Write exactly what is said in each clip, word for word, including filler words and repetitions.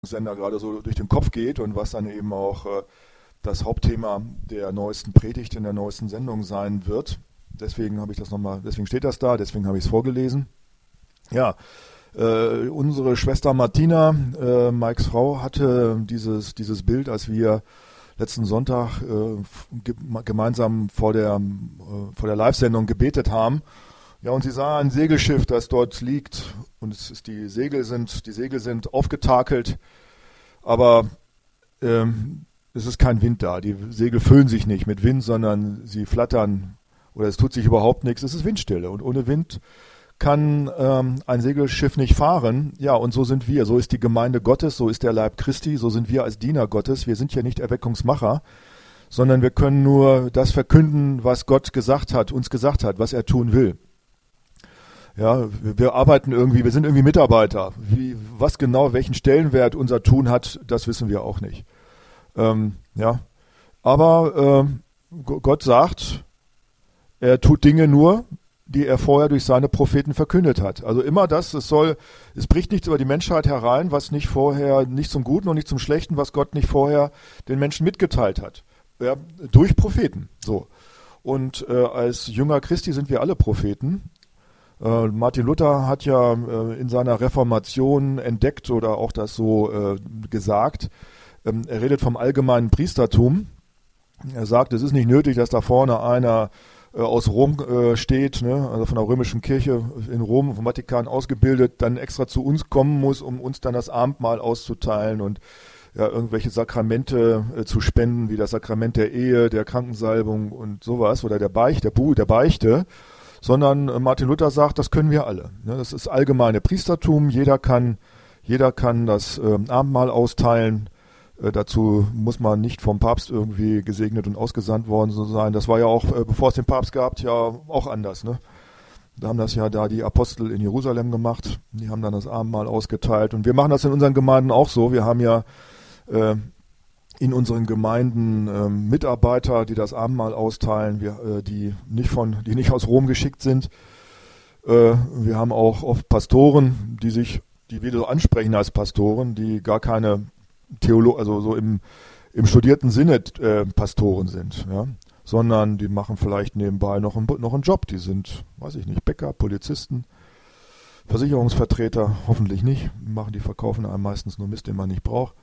Sender gerade so durch den Kopf geht und was dann eben auch äh, das Hauptthema der neuesten Predigt in der neuesten Sendung sein wird. Deswegen habe ich das nochmal, deswegen steht das da, deswegen habe ich es vorgelesen. Ja, äh, unsere Schwester Martina, äh, Mikes Frau, hatte dieses, dieses Bild, als wir letzten Sonntag äh, ge gemeinsam vor der, äh, vor der Live-Sendung gebetet haben. Ja, und sie sah ein Segelschiff, das dort liegt, und es ist, die Segel sind, die Segel sind aufgetakelt, aber ähm, es ist kein Wind da. Die Segel füllen sich nicht mit Wind, sondern sie flattern oder es tut sich überhaupt nichts. Es ist Windstille und ohne Wind kann ähm, ein Segelschiff nicht fahren. Ja, und so sind wir. So ist die Gemeinde Gottes, so ist der Leib Christi, so sind wir als Diener Gottes. Wir sind ja nicht Erweckungsmacher, sondern wir können nur das verkünden, was Gott gesagt hat, uns gesagt hat, was er tun will. Ja, wir arbeiten irgendwie, wir sind irgendwie Mitarbeiter. Wie, was genau, welchen Stellenwert unser Tun hat, das wissen wir auch nicht. Ähm, ja, aber äh, Gott sagt, er tut Dinge nur, die er vorher durch seine Propheten verkündet hat. Also immer das, es soll, es bricht nichts über die Menschheit herein, was nicht vorher, nicht zum Guten und nicht zum Schlechten, was Gott nicht vorher den Menschen mitgeteilt hat. Ja, durch Propheten. So. Und äh, als Jünger Christi sind wir alle Propheten. Äh, Martin Luther hat ja äh, in seiner Reformation entdeckt oder auch das so äh, gesagt. Ähm, er redet vom allgemeinen Priestertum. Er sagt, es ist nicht nötig, dass da vorne einer äh, aus Rom äh, steht, ne, also von der römischen Kirche in Rom, vom Vatikan ausgebildet, dann extra zu uns kommen muss, um uns dann das Abendmahl auszuteilen und ja, irgendwelche Sakramente äh, zu spenden, wie das Sakrament der Ehe, der Krankensalbung und sowas oder der Beicht, der, Bu der Beichte. Sondern Martin Luther sagt, das können wir alle. Das ist allgemeine Priestertum, jeder kann, jeder kann das äh, Abendmahl austeilen. Äh, dazu muss man nicht vom Papst irgendwie gesegnet und ausgesandt worden sein. Das war ja auch, äh, bevor es den Papst gab, ja auch anders. Ne? Da haben das ja da die Apostel in Jerusalem gemacht. Die haben dann das Abendmahl ausgeteilt. Und wir machen das in unseren Gemeinden auch so. Wir haben ja äh, in unseren Gemeinden äh, Mitarbeiter, die das Abendmahl austeilen, wir, äh, die nicht von, die nicht aus Rom geschickt sind. Äh, wir haben auch oft Pastoren, die sich, die wir so ansprechen als Pastoren, die gar keine Theolo, also so im, im studierten Sinne äh, Pastoren sind, ja, sondern die machen vielleicht nebenbei noch, ein, noch einen Job. Die sind, weiß ich nicht, Bäcker, Polizisten, Versicherungsvertreter, hoffentlich nicht. Die machen, die verkaufen einem meistens nur Mist, den man nicht braucht.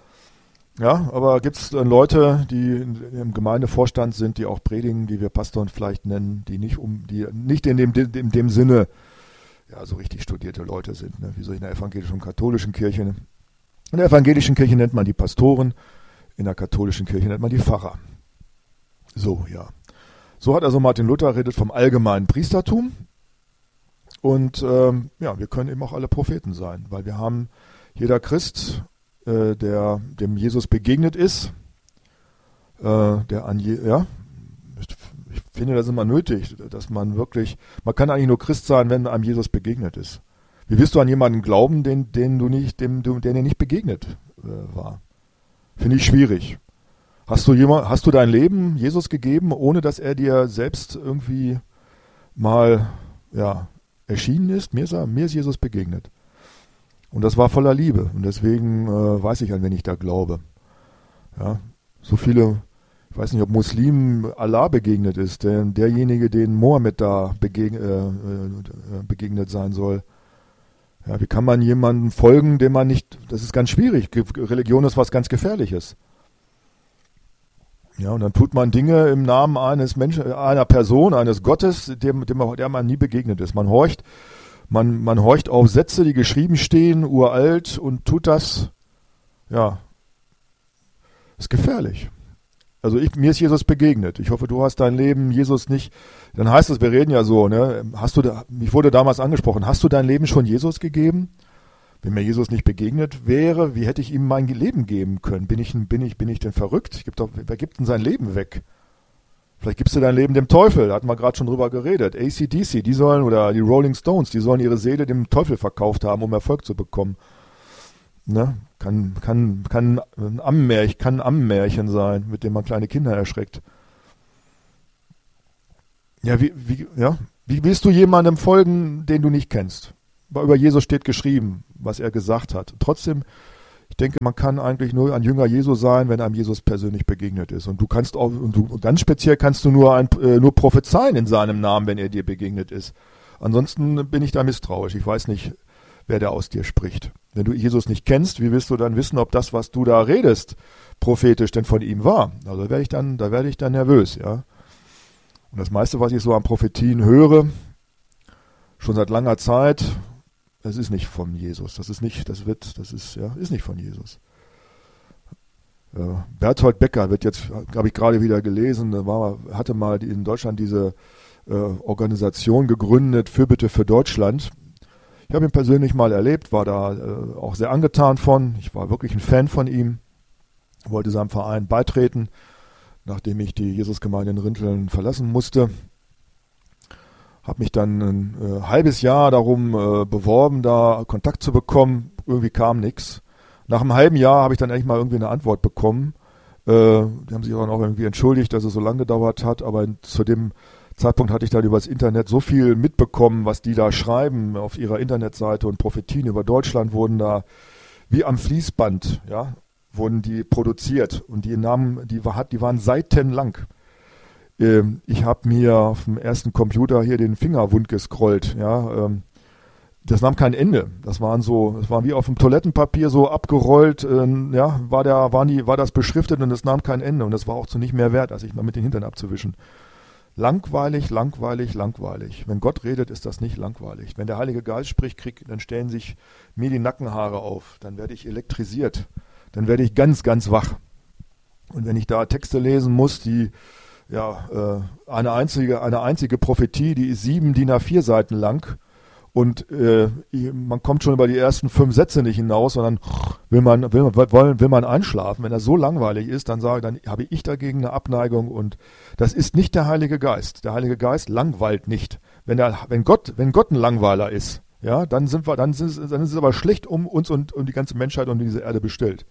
Ja, aber gibt es äh, Leute, die im Gemeindevorstand sind, die auch predigen, die wir Pastoren vielleicht nennen, die nicht um, die nicht in dem, in dem Sinne, ja, so richtig studierte Leute sind, ne? Wie so in der evangelischen und katholischen Kirche. Ne? In der evangelischen Kirche nennt man die Pastoren, in der katholischen Kirche nennt man die Pfarrer. So, ja. So hat also Martin Luther redet vom allgemeinen Priestertum. Und ähm, ja, wir können eben auch alle Propheten sein, weil wir haben, jeder Christ, der dem Jesus begegnet ist, äh, der an Je ja, ich finde das immer nötig, dass man wirklich, man kann eigentlich nur Christ sein, wenn einem Jesus begegnet ist. Wie wirst du an jemanden glauben, den, den du nicht, dem du, der dir nicht begegnet äh, war? Finde ich schwierig. Hast du jemand, hast du dein Leben Jesus gegeben, ohne dass er dir selbst irgendwie mal ja, erschienen ist? Mir ist, er, mir ist Jesus begegnet. Und das war voller Liebe. Und deswegen äh, weiß ich, an wen ich da glaube. Ja, so viele, ich weiß nicht, ob Muslimen Allah begegnet ist, denn derjenige, den Mohammed da begeg äh, äh, begegnet sein soll. Ja, wie kann man jemandem folgen, dem man nicht, das ist ganz schwierig. Religion ist was ganz Gefährliches. Ja, und dann tut man Dinge im Namen eines Menschen, einer Person, eines Gottes, dem, dem, der man nie begegnet ist. Man horcht Man, man horcht auf Sätze, die geschrieben stehen, uralt, und tut das, ja, ist gefährlich. Also ich, mir ist Jesus begegnet. Ich hoffe, du hast dein Leben Jesus nicht, dann heißt es, wir reden ja so, ne, hast du, mich wurde damals angesprochen, hast du dein Leben schon Jesus gegeben? Wenn mir Jesus nicht begegnet wäre, wie hätte ich ihm mein Leben geben können? Bin ich, bin ich, bin ich denn verrückt? Ich geb doch, wer gibt denn sein Leben weg? Vielleicht gibst du dein Leben dem Teufel, da hatten wir gerade schon drüber geredet. A C D C, die sollen, oder die Rolling Stones, die sollen ihre Seele dem Teufel verkauft haben, um Erfolg zu bekommen. Ne? Kann, kann, kann ein Ammenmärchen, kann ein Ammenmärchen sein, mit dem man kleine Kinder erschreckt. Ja, wie, wie, ja, wie willst du jemandem folgen, den du nicht kennst? Über Jesus steht geschrieben, was er gesagt hat. Trotzdem Ich denke, man kann eigentlich nur ein Jünger Jesu sein, wenn einem Jesus persönlich begegnet ist. Und du kannst auch, und du, ganz speziell kannst du nur, ein, äh, nur prophezeien in seinem Namen, wenn er dir begegnet ist. Ansonsten bin ich da misstrauisch. Ich weiß nicht, wer da aus dir spricht. Wenn du Jesus nicht kennst, wie willst du dann wissen, ob das, was du da redest, prophetisch denn von ihm war? Also da werde ich dann, da werde ich dann nervös, ja. Und das meiste, was ich so an Prophetien höre, schon seit langer Zeit, das ist nicht von Jesus. Das ist nicht, das wird, das ist, ja, ist nicht von Jesus. Äh, Berthold Becker wird jetzt, habe ich gerade wieder gelesen, war, hatte mal in Deutschland diese äh, Organisation gegründet, Fürbitte für Deutschland. Ich habe ihn persönlich mal erlebt, war da äh, auch sehr angetan von. Ich war wirklich ein Fan von ihm, wollte seinem Verein beitreten, nachdem ich die Jesusgemeinde in Rinteln verlassen musste. Habe mich dann ein äh, halbes Jahr darum äh, beworben, da Kontakt zu bekommen. Irgendwie kam nichts. Nach einem halben Jahr habe ich dann endlich mal irgendwie eine Antwort bekommen. Äh, die haben sich dann auch irgendwie entschuldigt, dass es so lange gedauert hat. Aber zu dem Zeitpunkt hatte ich dann über das Internet so viel mitbekommen, was die da schreiben auf ihrer Internetseite, und Prophetien über Deutschland wurden da wie am Fließband, ja, wurden die produziert. Und die Namen, die, war, die waren seitenlang. Ich habe mir auf dem ersten Computer hier den Finger wund gescrollt. Ja, das nahm kein Ende. Das waren so, das war wie auf dem Toilettenpapier so abgerollt. Ja, war der, waren die, war das beschriftet, und es nahm kein Ende. Und das war auch zu nicht mehr wert, als ich mal mit den Hintern abzuwischen. Langweilig, langweilig, langweilig. Wenn Gott redet, ist das nicht langweilig. Wenn der Heilige Geist spricht, krieg, dann stellen sich mir die Nackenhaare auf. Dann werde ich elektrisiert. Dann werde ich ganz, ganz wach. Und wenn ich da Texte lesen muss, die Ja, äh, eine einzige, eine einzige Prophetie, die ist sieben D I N A vier Seiten lang, und äh, man kommt schon über die ersten fünf Sätze nicht hinaus, sondern will man, will, will, will man einschlafen. Wenn das so langweilig ist, dann sage, dann habe ich dagegen eine Abneigung, und das ist nicht der Heilige Geist. Der Heilige Geist langweilt nicht. Wenn der, wenn Gott, wenn Gott ein Langweiler ist, ja, dann sind wir, dann ist, dann ist es aber schlecht um uns und um die ganze Menschheit und diese Erde bestellt.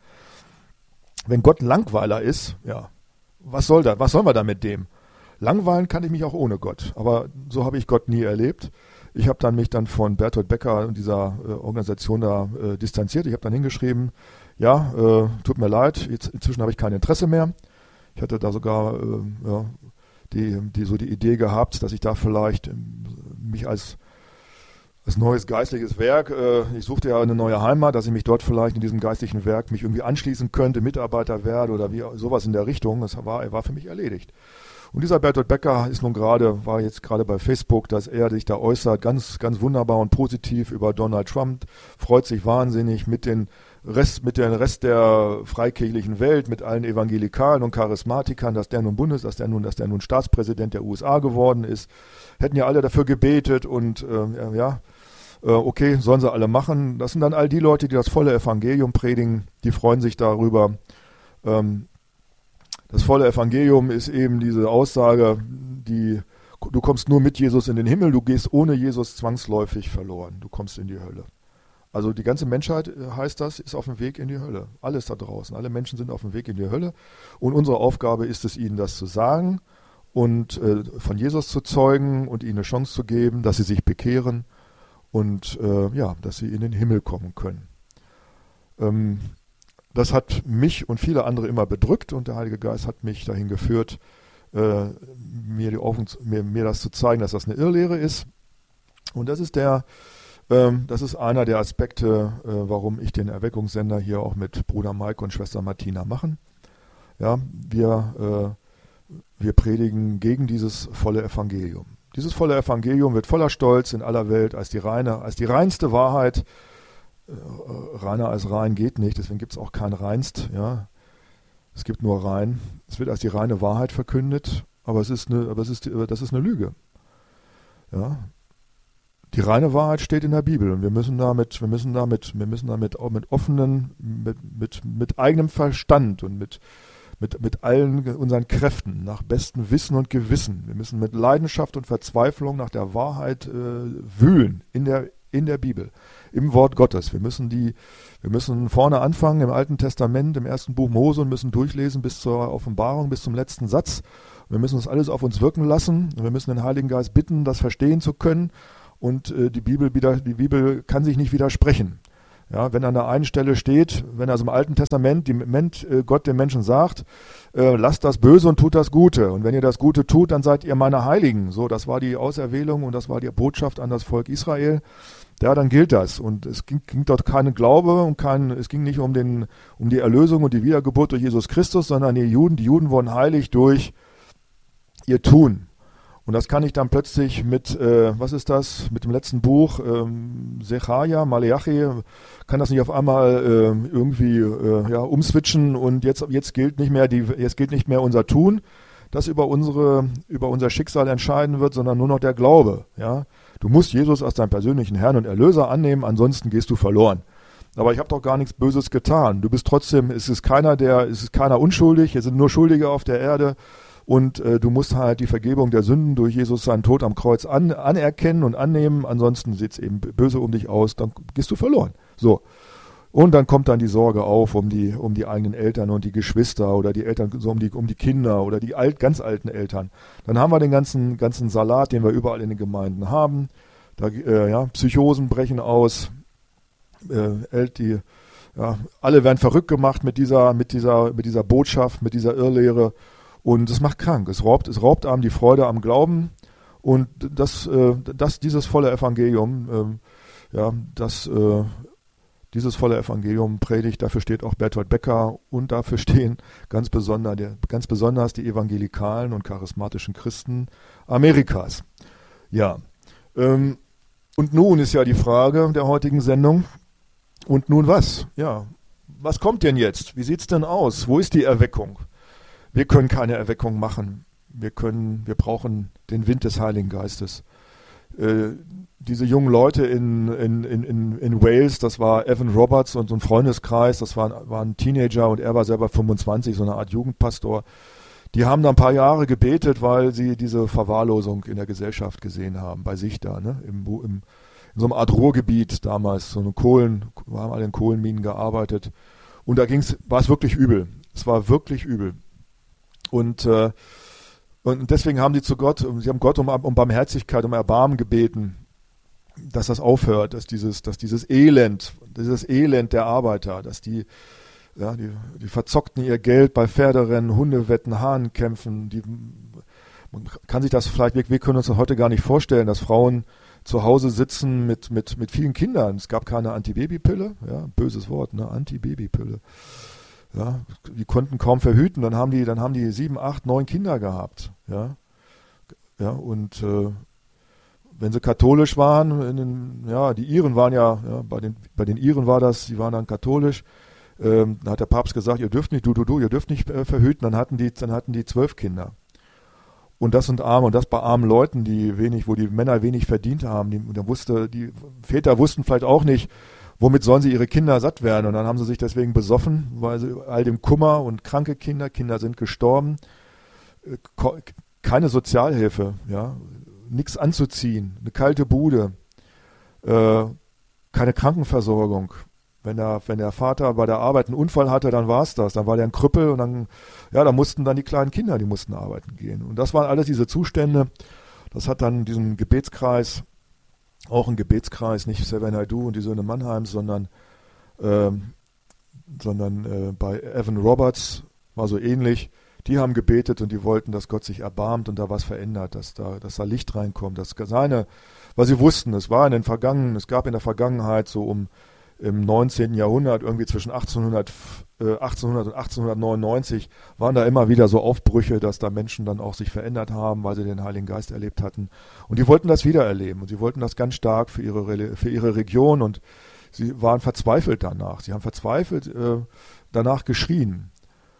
Wenn Gott ein Langweiler ist, ja. Was soll da? Was sollen wir da mit dem? Langweilen kann ich mich auch ohne Gott. Aber so habe ich Gott nie erlebt. Ich habe dann mich dann von Berthold Becker und dieser äh, Organisation da äh, distanziert. Ich habe dann hingeschrieben, ja, äh, tut mir leid, jetzt, inzwischen habe ich kein Interesse mehr. Ich hatte da sogar äh, ja, die, die, so die Idee gehabt, dass ich da vielleicht äh, mich als als neues geistliches Werk, äh, ich suchte ja eine neue Heimat, dass ich mich dort vielleicht in diesem geistlichen Werk mich irgendwie anschließen könnte, Mitarbeiter werde oder wie sowas in der Richtung. Das war, war für mich erledigt. Und dieser Berthold Becker ist nun gerade, war jetzt gerade bei Facebook, dass er sich da äußert, ganz, ganz wunderbar und positiv über Donald Trump, freut sich wahnsinnig mit den Rest, mit dem Rest der freikirchlichen Welt, mit allen Evangelikalen und Charismatikern, dass der nun Bundes, dass der nun, dass der nun Staatspräsident der U S A geworden ist. Hätten ja alle dafür gebetet, und äh, ja, äh, okay, sollen sie alle machen. Das sind dann all die Leute, die das volle Evangelium predigen, die freuen sich darüber. Ähm, das volle Evangelium ist eben diese Aussage, die du kommst nur mit Jesus in den Himmel, du gehst ohne Jesus zwangsläufig verloren, du kommst in die Hölle. Also die ganze Menschheit, heißt das, ist auf dem Weg in die Hölle. Alles da draußen, alle Menschen sind auf dem Weg in die Hölle, und unsere Aufgabe ist es, ihnen das zu sagen und äh, von Jesus zu zeugen und ihnen eine Chance zu geben, dass sie sich bekehren und äh, ja, dass sie in den Himmel kommen können. Ähm, das hat mich und viele andere immer bedrückt, und der Heilige Geist hat mich dahin geführt, äh, mir, die Augen, mir, mir das zu zeigen, dass das eine Irrlehre ist. Und das ist der ähm, das ist einer der Aspekte, äh, warum ich den Erweckungssender hier auch mit Bruder Mike und Schwester Martina machen. Ja, wir, äh, wir predigen gegen dieses volle Evangelium. Dieses volle Evangelium wird voller Stolz in aller Welt als die reine, als die reinste Wahrheit. Äh, reiner als rein geht nicht, deswegen gibt es auch kein reinst. Ja. Es gibt nur rein. Es wird als die reine Wahrheit verkündet, aber es ist eine, aber es ist, das ist eine Lüge. Ja. Die reine Wahrheit steht in der Bibel, und wir müssen damit, wir müssen damit, wir müssen damit auch mit offenen, mit, mit, mit eigenem Verstand und mit, mit, mit allen unseren Kräften, nach bestem Wissen und Gewissen. Wir müssen mit Leidenschaft und Verzweiflung nach der Wahrheit äh, wühlen in der, in der Bibel, im Wort Gottes. Wir müssen die, wir müssen vorne anfangen im Alten Testament, im ersten Buch Mose, und müssen durchlesen bis zur Offenbarung, bis zum letzten Satz. Wir müssen das alles auf uns wirken lassen, und wir müssen den Heiligen Geist bitten, das verstehen zu können. Und äh, die Bibel wieder, die Bibel kann sich nicht widersprechen. Ja, wenn an der einen Stelle steht, wenn also im Alten Testament die, äh, Gott den Menschen sagt, äh, lasst das Böse und tut das Gute. Und wenn ihr das Gute tut, dann seid ihr meine Heiligen. So, das war die Auserwählung und das war die Botschaft an das Volk Israel. Ja, dann gilt das. Und es ging, ging dort keinen Glaube und kein, es ging nicht um den, um die Erlösung und die Wiedergeburt durch Jesus Christus, sondern die Juden, die Juden wurden heilig durch ihr Tun. Und das kann ich dann plötzlich mit, äh, was ist das, mit dem letzten Buch, ähm, Sechaja, Maleachi, kann das nicht auf einmal äh, irgendwie äh, ja, umswitchen und jetzt, jetzt gilt nicht mehr die, jetzt gilt nicht mehr unser Tun, das über unsere, über unser Schicksal entscheiden wird, sondern nur noch der Glaube. Ja? Du musst Jesus als deinen persönlichen Herrn und Erlöser annehmen, ansonsten gehst du verloren. Aber ich habe doch gar nichts Böses getan. Du bist trotzdem, es ist keiner, der, es ist keiner unschuldig, es sind nur Schuldige auf der Erde. Und äh, du musst halt die Vergebung der Sünden durch Jesus seinen Tod am Kreuz an, anerkennen und annehmen. Ansonsten sieht es eben böse um dich aus, dann gehst du verloren. So. Und dann kommt dann die Sorge auf um die, um die eigenen Eltern und die Geschwister oder die Eltern, so um die, um die Kinder oder die alt, ganz alten Eltern. Dann haben wir den ganzen, ganzen Salat, den wir überall in den Gemeinden haben. Da, äh, ja, Psychosen brechen aus. Äh, die, ja, alle werden verrückt gemacht mit dieser, mit dieser, mit dieser Botschaft, mit dieser Irrlehre. Und es macht krank, es raubt, es raubt einem die Freude am Glauben und das, äh, das dieses volle Evangelium, äh, ja, das, äh, dieses volle Evangelium predigt, dafür steht auch Bertolt Becker und dafür stehen ganz besonders, der, ganz besonders die evangelikalen und charismatischen Christen Amerikas. Ja, ähm, und nun ist ja die Frage der heutigen Sendung, und nun was? Ja, was kommt denn jetzt? Wie sieht's denn aus? Wo ist die Erweckung? Wir können keine Erweckung machen. Wir können, wir brauchen den Wind des Heiligen Geistes. Äh, diese jungen Leute in, in, in, in Wales, das war Evan Roberts und so ein Freundeskreis, das waren, waren Teenager und er war selber fünfundzwanzig, so eine Art Jugendpastor. Die haben da ein paar Jahre gebetet, weil sie diese Verwahrlosung in der Gesellschaft gesehen haben, bei sich da, ne? Im, im, in so einem Art Ruhrgebiet damals, so eine Kohlen, wir haben alle in Kohlenminen gearbeitet. Und da ging's, war es wirklich übel. Es war wirklich übel. Und, äh, und deswegen haben sie zu Gott, sie haben Gott um, um Barmherzigkeit, um Erbarmen gebeten, dass das aufhört, dass dieses, dass dieses Elend, dieses Elend der Arbeiter, dass die, ja, die, die verzockten ihr Geld bei Pferderennen, Hundewetten, Hahnenkämpfen, die, man kann sich das vielleicht, wir, wir können uns das heute gar nicht vorstellen, dass Frauen zu Hause sitzen mit, mit, mit vielen Kindern. Es gab keine Antibabypille, ja, böses Wort, ne, Antibabypille. Ja, die konnten kaum verhüten, dann haben die, dann haben die sieben, acht, neun Kinder gehabt, ja, ja, und äh, wenn sie katholisch waren, in den, ja, die Iren waren ja, ja, bei den, bei den Iren war das, die waren dann katholisch, ähm, da hat der Papst gesagt, ihr dürft nicht, du, du, du, ihr dürft nicht äh, verhüten, dann hatten die, dann hatten die zwölf Kinder. Und das sind arme, und das bei armen Leuten, die wenig, wo die Männer wenig verdient haben, die, und da wusste, die Väter wussten vielleicht auch nicht, womit sollen sie ihre Kinder satt werden? Und dann haben sie sich deswegen besoffen, weil sie all dem Kummer und kranke Kinder, Kinder sind gestorben, keine Sozialhilfe, ja, nichts anzuziehen, eine kalte Bude, äh, keine Krankenversorgung. Wenn der, wenn der Vater bei der Arbeit einen Unfall hatte, dann war es das. Dann war der ein Krüppel und dann, ja, da mussten dann die kleinen Kinder, die mussten arbeiten gehen. Und das waren alles diese Zustände. Das hat dann diesen Gebetskreis, auch ein Gebetskreis, nicht Seven Haidu und die Söhne Mannheims, sondern, ähm, sondern äh, bei Evan Roberts war so ähnlich. Die haben gebetet und die wollten, dass Gott sich erbarmt und da was verändert, dass da, dass da Licht reinkommt. Dass seine, weil sie wussten, es war in den Vergangenen, es gab in der Vergangenheit so um im neunzehnten Jahrhundert, irgendwie zwischen achtzehnhundert, äh, achtzehnhundert und achtzehnhundertneunundneunzig, waren da immer wieder so Aufbrüche, dass da Menschen dann auch sich verändert haben, weil sie den Heiligen Geist erlebt hatten. Und die wollten das wieder erleben und sie wollten das ganz stark für ihre, für ihre Region und sie waren verzweifelt danach. Sie haben verzweifelt äh, danach geschrien.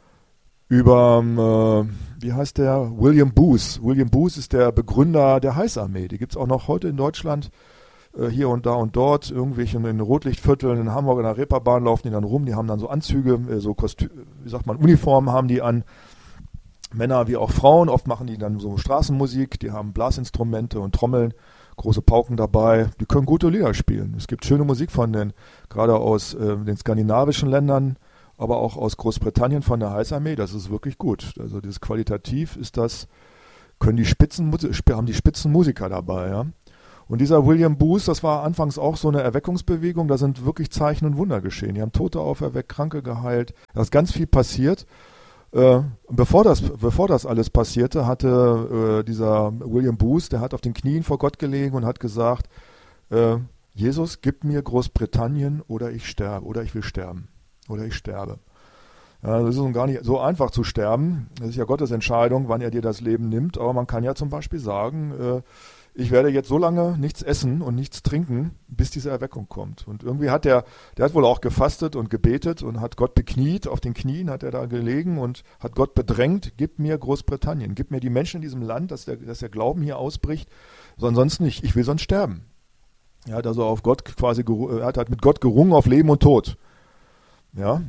Über, äh, wie heißt der? William Booth. William Booth ist der Begründer der Heißarmee. Die gibt es auch noch heute in Deutschland. Hier und da und dort, irgendwelche in den Rotlichtvierteln in Hamburg an der Reeperbahn laufen die dann rum, die haben dann so Anzüge, so Kostü- wie sagt man, Uniformen haben die an, Männer wie auch Frauen, oft machen die dann so Straßenmusik, die haben Blasinstrumente und Trommeln, große Pauken dabei, die können gute Lieder spielen. Es gibt schöne Musik von den, gerade aus äh, den skandinavischen Ländern, aber auch aus Großbritannien von der Heißarmee, das ist wirklich gut. Also dieses qualitativ ist das, können die Spitzen, haben die Spitzenmusiker dabei, ja. Und dieser William Booth, das war anfangs auch so eine Erweckungsbewegung, da sind wirklich Zeichen und Wunder geschehen. Die haben Tote auferweckt, Kranke geheilt, da ist ganz viel passiert. Äh, bevor das, bevor das alles passierte, hatte äh, dieser William Booth, der hat auf den Knien vor Gott gelegen und hat gesagt, äh, Jesus, gib mir Großbritannien oder ich sterbe, oder ich will sterben, oder ich sterbe. Ja, das ist nun gar nicht so einfach zu sterben. Das ist ja Gottes Entscheidung, wann er dir das Leben nimmt. Aber man kann ja zum Beispiel sagen, äh, ich werde jetzt so lange nichts essen und nichts trinken, bis diese Erweckung kommt. Und irgendwie hat der, der hat wohl auch gefastet und gebetet und hat Gott bekniet, auf den Knien hat er da gelegen und hat Gott bedrängt, gib mir Großbritannien, gib mir die Menschen in diesem Land, dass der, dass der Glauben hier ausbricht, sonst nicht, ich will sonst sterben. Er hat also auf Gott quasi, er hat halt mit Gott gerungen auf Leben und Tod. Ja.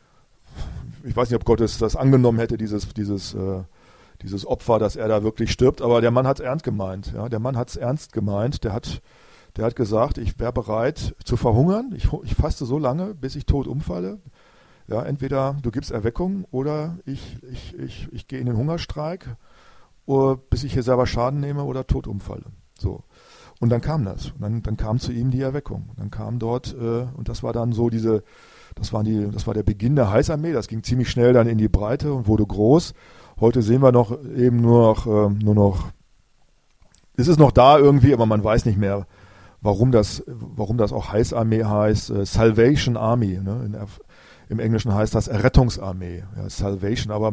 Ich weiß nicht, ob Gott es das angenommen hätte, dieses, dieses, äh, dieses Opfer, dass er da wirklich stirbt, aber der Mann hat es ernst gemeint. Ja, der Mann hat es ernst gemeint. Der hat, der hat gesagt, ich wäre bereit zu verhungern. Ich, ich faste so lange, bis ich tot umfalle. Ja, entweder du gibst Erweckung oder ich, ich, ich, ich gehe in den Hungerstreik, oder bis ich hier selber Schaden nehme oder tot umfalle. So. Und dann kam das. Und dann, dann kam zu ihm die Erweckung. Dann kam dort, äh, und das war dann so diese, das waren die, das war der Beginn der Heißarmee. Das ging ziemlich schnell dann in die Breite und wurde groß. Heute sehen wir noch eben nur noch, äh, nur noch, es ist noch da irgendwie, aber man weiß nicht mehr, warum das, warum das auch Heißarmee heißt. Äh, Salvation Army, ne? In, im Englischen heißt das Errettungsarmee. Ja, Salvation, aber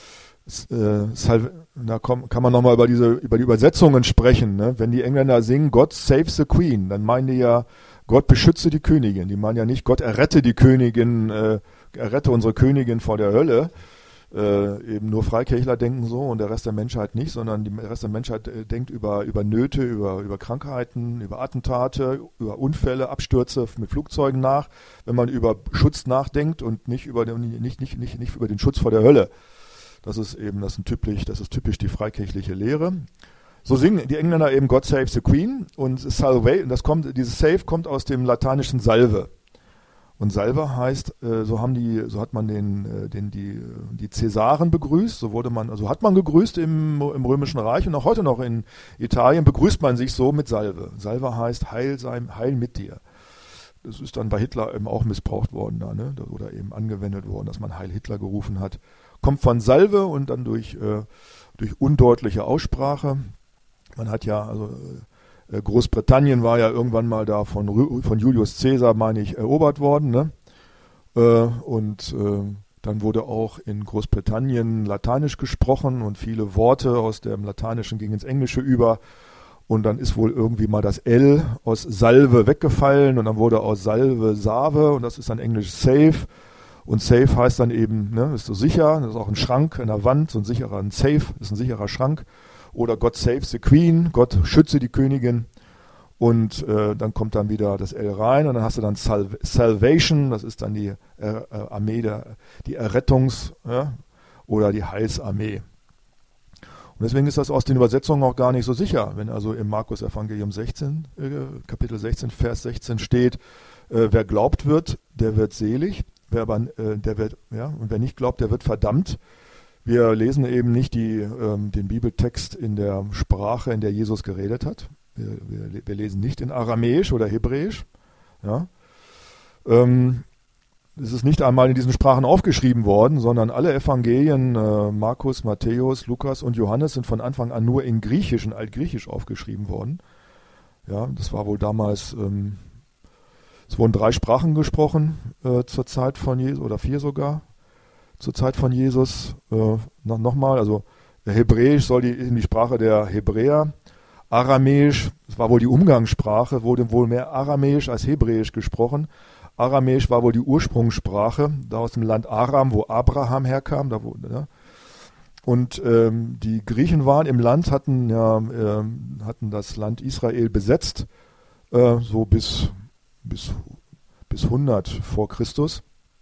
äh, Sal, da komm, kann man nochmal über diese, über die Übersetzungen sprechen. Ne? Wenn die Engländer singen, God save the Queen, dann meinen die ja, Gott beschütze die Königin. Die meinen ja nicht, Gott errette die Königin, äh, errette unsere Königin vor der Hölle. Äh, eben nur Freikirchler denken so und der Rest der Menschheit nicht, sondern die, der Rest der Menschheit äh, denkt über, über Nöte, über, über Krankheiten, über Attentate, über Unfälle, Abstürze mit Flugzeugen nach, wenn man über Schutz nachdenkt und nicht über den, nicht, nicht, nicht, nicht über den Schutz vor der Hölle. Das ist eben, das ist typisch, das ist typisch die freikirchliche Lehre. So singen die Engländer eben God Save the Queen und Salvation, das kommt, dieses Save kommt aus dem lateinischen Salve. Und Salve heißt, äh, so haben die, so hat man den, äh, den die, die Cäsaren begrüßt, so wurde man, also hat man gegrüßt im, im Römischen Reich und auch heute noch in Italien begrüßt man sich so mit Salve. Salve heißt Heil sei, Heil mit dir. Das ist dann bei Hitler eben auch missbraucht worden da, ne? Oder eben angewendet worden, dass man Heil Hitler gerufen hat. Kommt von Salve und dann durch, äh, durch undeutliche Aussprache. Man hat ja, also äh, Großbritannien war ja irgendwann mal da von, von Julius Caesar, meine ich, erobert worden. Ne? Äh, und äh, dann wurde auch in Großbritannien Lateinisch gesprochen und viele Worte aus dem Lateinischen gingen ins Englische über. Und dann ist wohl irgendwie mal das L aus Salve weggefallen und dann wurde aus Salve Save und das ist dann Englisch Safe. Und Safe heißt dann eben, ne, ist so sicher, das ist auch ein Schrank in der Wand, so ein sicherer, ein Safe ist ein sicherer Schrank. Oder God save the Queen, Gott schütze die Königin. Und äh, dann kommt dann wieder das L rein und dann hast du dann Sal- Salvation, das ist dann die äh, Armee, der, die Errettungs- ja, oder die Heilsarmee. Und deswegen ist das aus den Übersetzungen auch gar nicht so sicher. Wenn also im Markus Evangelium sechzehn, äh, Kapitel sechzehn, Vers sechzehn steht, äh, wer glaubt wird, der wird selig, wer aber, äh, der wird, ja, und wer nicht glaubt, der wird verdammt. Wir lesen eben nicht die, ähm, den Bibeltext in der Sprache, in der Jesus geredet hat. Wir, wir, wir lesen nicht in Aramäisch oder Hebräisch. Ja. Ähm, es ist nicht einmal in diesen Sprachen aufgeschrieben worden, sondern alle Evangelien, äh, Markus, Matthäus, Lukas und Johannes, sind von Anfang an nur in Griechisch, in Altgriechisch aufgeschrieben worden. Ja, das war wohl damals, ähm, es wurden drei Sprachen gesprochen äh, zur Zeit von Jesus, oder vier sogar. Zur Zeit von Jesus, äh, noch, nochmal, also Hebräisch soll die, in die Sprache der Hebräer, Aramäisch, das war wohl die Umgangssprache, wurde wohl mehr Aramäisch als Hebräisch gesprochen. Aramäisch war wohl die Ursprungssprache, da aus dem Land Aram, wo Abraham herkam. Da wo, ne? Und ähm, die Griechen waren im Land, hatten, ja, äh, hatten das Land Israel besetzt, äh, so bis, bis, bis hundert vor Christus.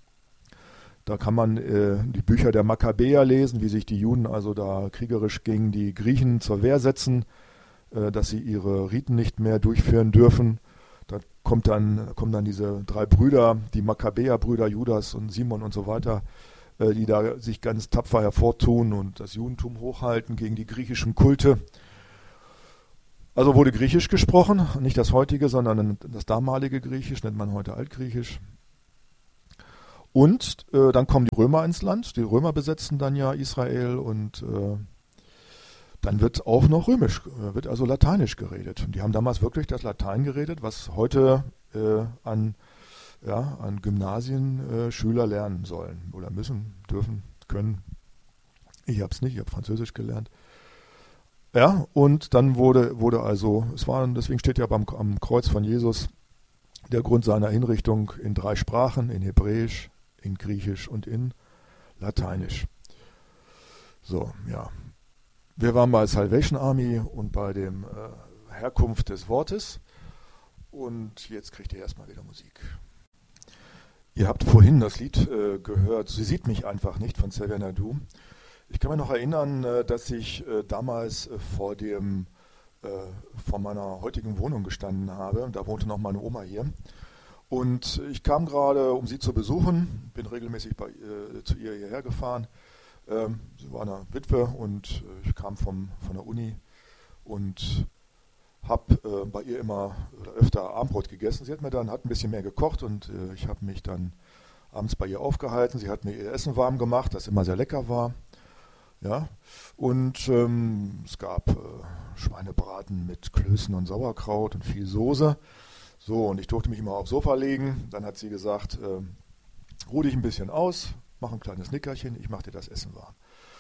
Da kann man äh, die Bücher der Makkabäer lesen, wie sich die Juden also da kriegerisch gegen die Griechen zur Wehr setzen, äh, dass sie ihre Riten nicht mehr durchführen dürfen. Da kommt dann, kommen dann diese drei Brüder, die Makkabäer-Brüder, Judas und Simon und so weiter, äh, die da sich ganz tapfer hervortun und das Judentum hochhalten gegen die griechischen Kulte. Also wurde Griechisch gesprochen, nicht das heutige, sondern das damalige Griechisch, nennt man heute Altgriechisch. Und äh, dann kommen die Römer ins Land, die Römer besetzen dann ja Israel und äh, dann wird auch noch Römisch, äh, wird also Lateinisch geredet. Und die haben damals wirklich das Latein geredet, was heute äh, an, ja, an Gymnasien äh, Schüler lernen sollen oder müssen, dürfen, können. Ich habe es nicht, ich habe Französisch gelernt. Ja, und dann wurde, wurde also, es war, deswegen steht ja beim, am Kreuz von Jesus der Grund seiner Hinrichtung in drei Sprachen, in Hebräisch, in Griechisch und in Lateinisch. So, ja. Wir waren bei Salvation Army und bei dem äh, Herkunft des Wortes. Und jetzt kriegt ihr erstmal wieder Musik. Ihr habt vorhin das Lied äh, gehört, Sie sieht mich einfach nicht von Xavier Naidoo. Ich kann mich noch erinnern, dass ich damals vor dem, vor meiner heutigen Wohnung gestanden habe. Da wohnte noch meine Oma hier. Und ich kam gerade, um sie zu besuchen, bin regelmäßig bei, äh, zu ihr hierher gefahren. Ähm, sie war eine Witwe und ich kam vom, von der Uni und habe äh, bei ihr immer oder öfter Abendbrot gegessen. Sie hat mir dann hat ein bisschen mehr gekocht und äh, ich habe mich dann abends bei ihr aufgehalten. Sie hat mir ihr Essen warm gemacht, das immer sehr lecker war. Ja, und ähm, es gab äh, Schweinebraten mit Klößen und Sauerkraut und viel Soße. So, und ich durfte mich immer aufs Sofa legen. Dann hat sie gesagt, äh, ruh dich ein bisschen aus, mach ein kleines Nickerchen, ich mach dir das Essen warm.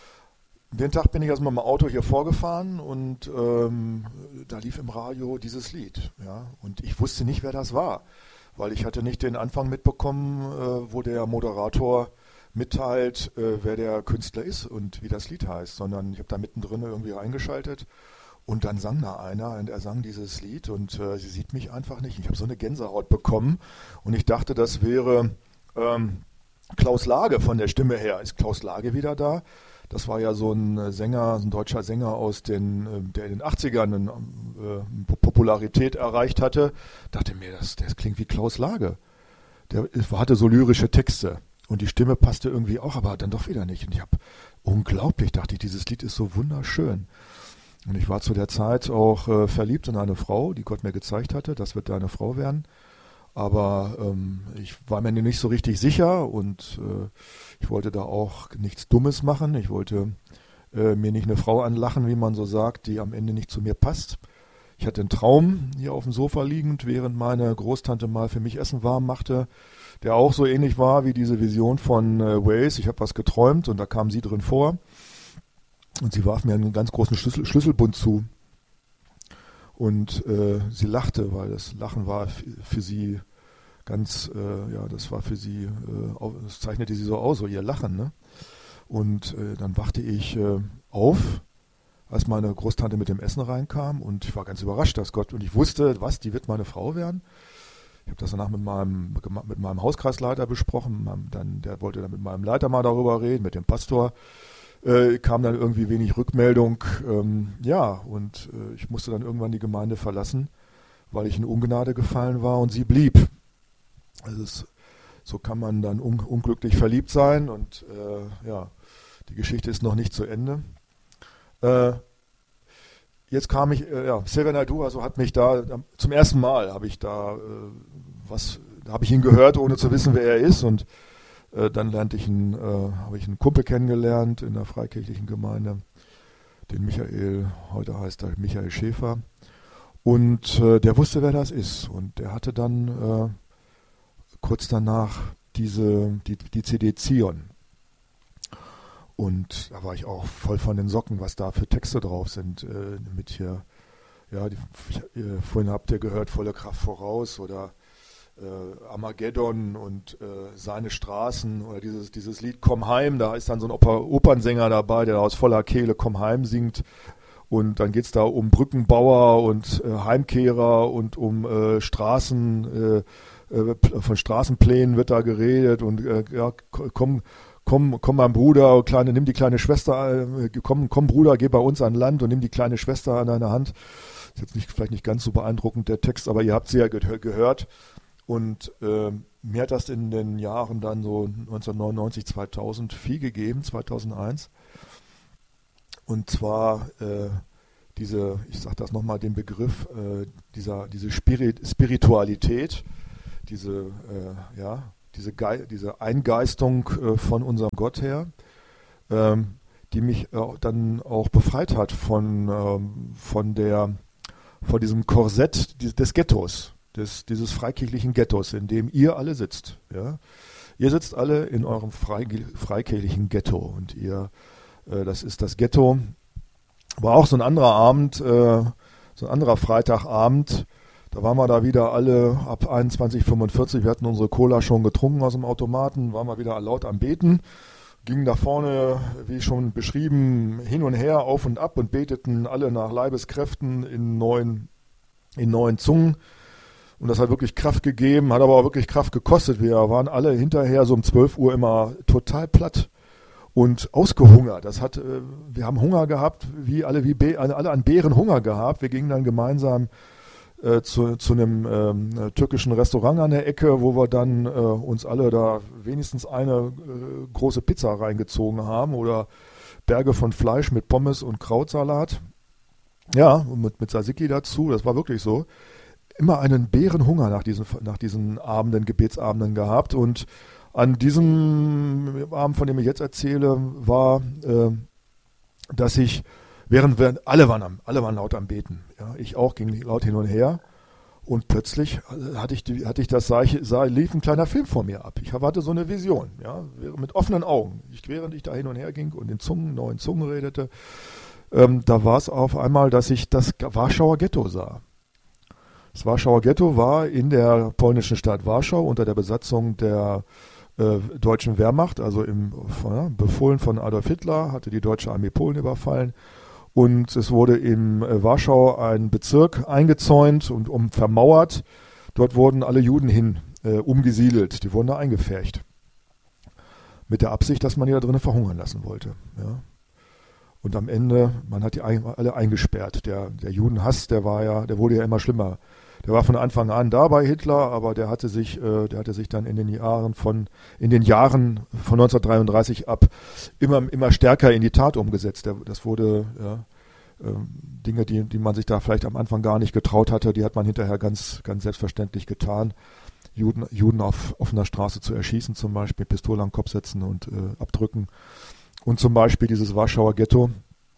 Den Tag bin ich also mit meinem Auto hier vorgefahren und ähm, da lief im Radio dieses Lied. Ja, und ich wusste nicht, wer das war, weil ich hatte nicht den Anfang mitbekommen, äh, wo der Moderator mitteilt, äh, wer der Künstler ist und wie das Lied heißt, sondern ich habe da mittendrin irgendwie eingeschaltet und dann sang da einer und er sang dieses Lied und äh, sie sieht mich einfach nicht. Ich habe so eine Gänsehaut bekommen und ich dachte, das wäre ähm, Klaus Lage von der Stimme her. Ist Klaus Lage wieder da? Das war ja so ein Sänger, so ein deutscher Sänger aus den, der in den achtzigern eine äh, Popularität erreicht hatte. Dachte mir, das, das klingt wie Klaus Lage. Der hatte so lyrische Texte. Und die Stimme passte irgendwie auch, aber dann doch wieder nicht. Und ich habe unglaublich, dachte ich, dieses Lied ist so wunderschön. Und ich war zu der Zeit auch äh, verliebt in eine Frau, die Gott mir gezeigt hatte, das wird deine Frau werden. Aber ähm, ich war mir nicht so richtig sicher und äh, ich wollte da auch nichts Dummes machen. Ich wollte äh, mir nicht eine Frau anlachen, wie man so sagt, die am Ende nicht zu mir passt. Ich hatte einen Traum hier auf dem Sofa liegend, während meine Großtante mal für mich Essen warm machte, der auch so ähnlich war wie diese Vision von äh, Waze. Ich habe was geträumt und da kam sie drin vor und sie warf mir einen ganz großen Schlüssel, Schlüsselbund zu und äh, sie lachte, weil das Lachen war f- für sie ganz, äh, ja, das war für sie, äh, au- das zeichnete sie so aus, so ihr Lachen, ne? Und äh, dann wachte ich äh, auf, als meine Großtante mit dem Essen reinkam und ich war ganz überrascht, dass Gott, und ich wusste, was, die wird meine Frau werden. Ich habe das danach mit meinem, mit meinem Hauskreisleiter besprochen. Dann, der wollte dann mit meinem Leiter mal darüber reden, mit dem Pastor. Äh, kam dann irgendwie wenig Rückmeldung. Ähm, ja, und äh, ich musste dann irgendwann die Gemeinde verlassen, weil ich in Ungnade gefallen war und sie blieb. Also es, so kann man dann un, unglücklich verliebt sein und äh, ja, die Geschichte ist noch nicht zu Ende. Äh, Jetzt kam ich, äh, ja, Xavier Naidoo, also hat mich da, zum ersten Mal habe ich da äh, was, da habe ich ihn gehört, ohne zu wissen, wer er ist und äh, dann lernte ich einen, äh, habe ich einen Kumpel kennengelernt in der freikirchlichen Gemeinde, den Michael, heute heißt er Michael Schäfer und äh, der wusste, wer das ist und der hatte dann äh, kurz danach diese, die, die C D Zion. Und da war ich auch voll von den Socken, was da für Texte drauf sind. Äh, mit hier, ja, die, äh, vorhin habt ihr gehört, volle Kraft voraus oder äh, Armageddon und äh, seine Straßen oder dieses, dieses Lied Komm heim, da ist dann so ein Oper, Opernsänger dabei, der aus voller Kehle Komm heim singt. Und dann geht es da um Brückenbauer und äh, Heimkehrer und um äh, Straßen, äh, äh, von Straßenplänen wird da geredet und äh, ja, komm, Komm, komm mein Bruder, kleine, nimm die kleine Schwester, äh, komm, komm Bruder, geh bei uns an Land und nimm die kleine Schwester an deine Hand. Ist jetzt nicht, vielleicht nicht ganz so beeindruckend der Text, aber ihr habt sie ja ge- gehört. Und äh, mir hat das in den Jahren dann so neunzehnhundertneunundneunzig, zweitausend viel gegeben, zweitausendeins. Und zwar äh, diese, ich sage das nochmal, den Begriff, äh, dieser, diese Spirit, Spiritualität, diese, äh, ja, diese, Ge diese Eingeistung äh, von unserem Gott her, ähm, die mich äh, dann auch befreit hat von, ähm, von, der, von diesem Korsett des, des Ghettos, des, dieses freikirchlichen Ghettos, in dem ihr alle sitzt. Ja? Ihr sitzt alle in eurem frei, freikirchlichen Ghetto und ihr, äh, das ist das Ghetto. War auch so ein anderer Abend, äh, so ein anderer Freitagabend. Da waren wir da wieder alle ab einundzwanzig Uhr fünfundvierzig. Wir hatten unsere Cola schon getrunken aus dem Automaten, waren wir wieder laut am Beten. Gingen da vorne, wie schon beschrieben, hin und her, auf und ab und beteten alle nach Leibeskräften in neuen, in neuen Zungen. Und das hat wirklich Kraft gegeben, hat aber auch wirklich Kraft gekostet. Wir waren alle hinterher so um zwölf Uhr immer total platt und ausgehungert. Das hat, wir haben Hunger gehabt, wie alle, wie Be alle an Beeren Hunger gehabt. Wir gingen dann gemeinsam äh, zu, zu einem ähm, türkischen Restaurant an der Ecke, wo wir dann äh, uns alle da wenigstens eine äh, große Pizza reingezogen haben oder Berge von Fleisch mit Pommes und Krautsalat. Ja, mit, mit Tzatziki dazu, das war wirklich so. Immer einen Bärenhunger nach diesen, nach diesen Abenden, Gebetsabenden gehabt. Und an diesem Abend, von dem ich jetzt erzähle, war, äh, dass ich, während wir, alle waren, am, alle waren laut am Beten. Ja, ich auch, ging laut hin und her. Und plötzlich hatte ich, die, hatte ich das, sah, ich, sah, lief ein kleiner Film vor mir ab. Ich hatte so eine Vision, ja, mit offenen Augen. Ich, während ich da hin und her ging und in Zungen, neuen Zungen redete, ähm, da war es auf einmal, dass ich das Warschauer Ghetto sah. Das Warschauer Ghetto war in der polnischen Stadt Warschau unter der Besatzung der äh, deutschen Wehrmacht, also im, ja, befohlen von Adolf Hitler, hatte die deutsche Armee Polen überfallen. Und es wurde in äh, Warschau ein Bezirk eingezäunt und um, vermauert. Dort wurden alle Juden hin äh, umgesiedelt, die wurden da eingepfercht. Mit der Absicht, dass man die da drinnen verhungern lassen wollte. Ja. Und am Ende, man hat die alle eingesperrt. Der, der Judenhass, der war ja, der wurde ja immer schlimmer. Der war von Anfang an da bei Hitler, aber der hatte sich, äh, der hatte sich dann in den Jahren von, in den Jahren von neunzehnhundertdreiunddreißig ab immer, immer stärker in die Tat umgesetzt. Der, das wurde, ja, äh, Dinge, die, die man sich da vielleicht am Anfang gar nicht getraut hatte, die hat man hinterher ganz, ganz selbstverständlich getan. Juden, Juden auf offener Straße zu erschießen, zum Beispiel Pistole am Kopf setzen und äh, abdrücken. Und zum Beispiel dieses Warschauer Ghetto.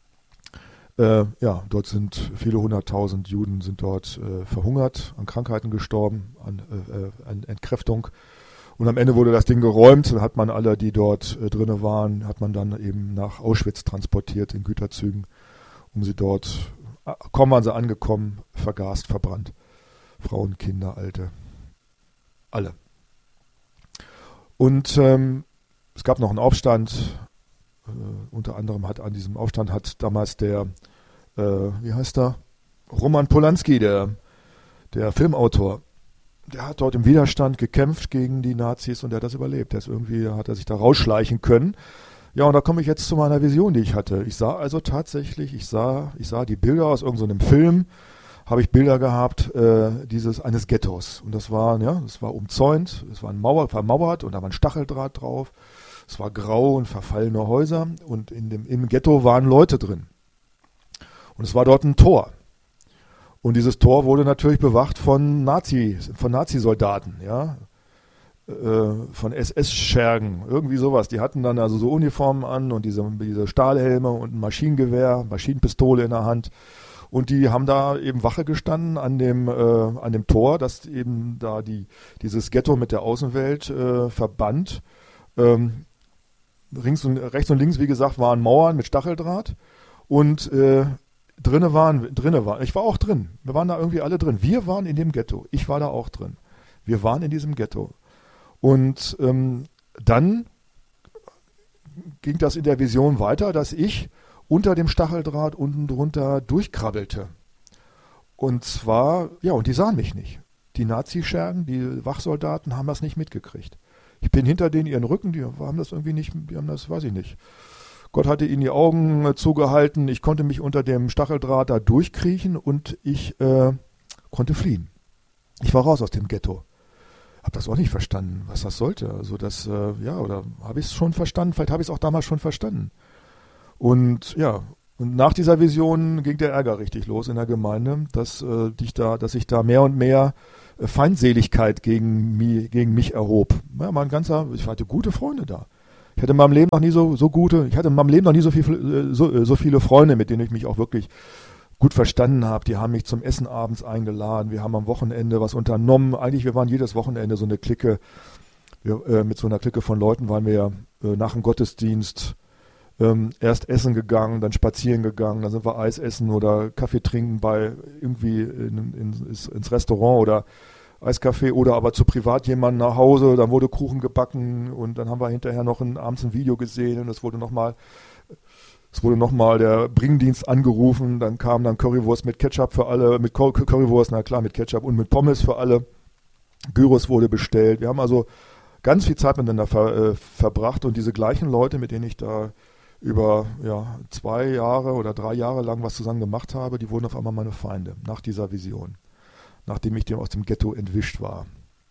Äh, ja, dort sind viele hunderttausend Juden sind dort äh, verhungert, an Krankheiten gestorben, an, äh, an Entkräftung. Und am Ende wurde das Ding geräumt. Dann hat man alle, die dort äh, drinne waren, hat man dann eben nach Auschwitz transportiert in Güterzügen, um sie dort, äh, kaum waren sie angekommen, vergast, verbrannt. Frauen, Kinder, Alte, alle. Und ähm, es gab noch einen Aufstand. Uh, unter anderem hat an diesem Aufstand hat damals der, äh, wie heißt er, Roman Polanski, der, der Filmautor, der hat dort im Widerstand gekämpft gegen die Nazis und der hat das überlebt. Der ist irgendwie, hat er sich da rausschleichen können. Ja, und da komme ich jetzt zu meiner Vision, die ich hatte. Ich sah also tatsächlich, ich sah, ich sah die Bilder aus irgendeinem Film, habe ich Bilder gehabt, äh, dieses eines Ghettos. Und das war, ja, das war umzäunt, es war ein Mauer, vermauert und da war ein Stacheldraht drauf. Es war grau und verfallene Häuser und in dem, im Ghetto waren Leute drin. Und es war dort ein Tor. Und dieses Tor wurde natürlich bewacht von Nazi, von Nazisoldaten, ja, äh, von S S-Schergen, irgendwie sowas. Die hatten dann also so Uniformen an und diese, diese Stahlhelme und ein Maschinengewehr, Maschinenpistole in der Hand. Und die haben da eben Wache gestanden an dem, äh, an dem Tor, das eben da die, dieses Ghetto mit der Außenwelt äh, verband. Ähm, Rings und, rechts und links, wie gesagt, waren Mauern mit Stacheldraht und äh, drinne waren, drinne waren, ich war auch drin, wir waren da irgendwie alle drin. Wir waren in dem Ghetto, ich war da auch drin. Wir waren in diesem Ghetto. Und ähm, dann ging das in der Vision weiter, dass ich unter dem Stacheldraht unten drunter durchkrabbelte. Und zwar, ja, und die sahen mich nicht. Die Nazischergen, die Wachsoldaten haben das nicht mitgekriegt. Ich bin hinter denen, ihren Rücken, die haben das irgendwie nicht, die haben das, weiß ich nicht. Gott hatte ihnen die Augen äh, zugehalten, ich konnte mich unter dem Stacheldraht da durchkriechen und ich äh, konnte fliehen. Ich war raus aus dem Ghetto. Hab das auch nicht verstanden, was das sollte. Also das, äh, ja, oder habe ich es schon verstanden, vielleicht habe ich es auch damals schon verstanden. Und ja, Und nach dieser Vision ging der Ärger richtig los in der Gemeinde, dass, äh, ich, da, dass ich da mehr und mehr äh, Feindseligkeit gegen, mi, gegen mich erhob. Ja, mein ganzer, ich hatte gute Freunde da. Ich hatte in meinem Leben noch nie so, so gute, ich hatte in meinem Leben noch nie so, viel, so, so viele Freunde, mit denen ich mich auch wirklich gut verstanden habe. Die haben mich zum Essen abends eingeladen. Wir haben am Wochenende was unternommen. Eigentlich, wir waren jedes Wochenende so eine Clique. Wir, äh, mit so einer Clique von Leuten waren wir äh, nach dem Gottesdienst ähm, erst essen gegangen, dann spazieren gegangen, dann sind wir Eis essen oder Kaffee trinken bei irgendwie in, in, ins, ins Restaurant oder Eiskaffee oder aber zu privat jemandem nach Hause. Dann wurde Kuchen gebacken und dann haben wir hinterher noch ein, abends ein Video gesehen und es wurde nochmal Es wurde nochmal der Bringdienst angerufen, dann kam dann Currywurst mit Ketchup für alle, mit Currywurst, na klar, mit Ketchup und mit Pommes für alle. Gyros wurde bestellt. Wir haben also ganz viel Zeit miteinander ver, äh, verbracht und diese gleichen Leute, mit denen ich da über ja, zwei Jahre oder drei Jahre lang was zusammen gemacht habe, die wurden auf einmal meine Feinde nach dieser Vision, nachdem ich dem aus dem Ghetto entwischt war.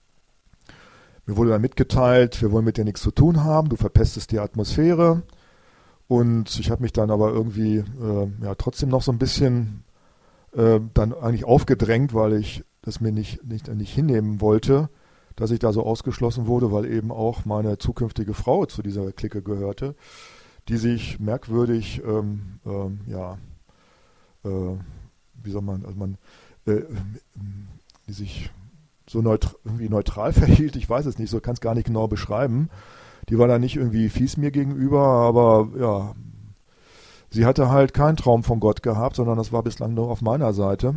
Mir wurde dann mitgeteilt, wir wollen mit dir nichts zu tun haben, du verpestest die Atmosphäre. Und ich habe mich dann aber irgendwie äh, ja, trotzdem noch so ein bisschen äh, dann eigentlich aufgedrängt, weil ich das mir nicht, nicht, nicht hinnehmen wollte, dass ich da so ausgeschlossen wurde, weil eben auch meine zukünftige Frau zu dieser Clique gehörte, die sich merkwürdig, ähm, ähm, ja, äh, wie soll man, also man, äh, die sich so neutral, irgendwie neutral verhielt, ich weiß es nicht, so kann es gar nicht genau beschreiben. Die war da nicht irgendwie fies mir gegenüber, aber ja, sie hatte halt keinen Traum von Gott gehabt, sondern das war bislang nur auf meiner Seite.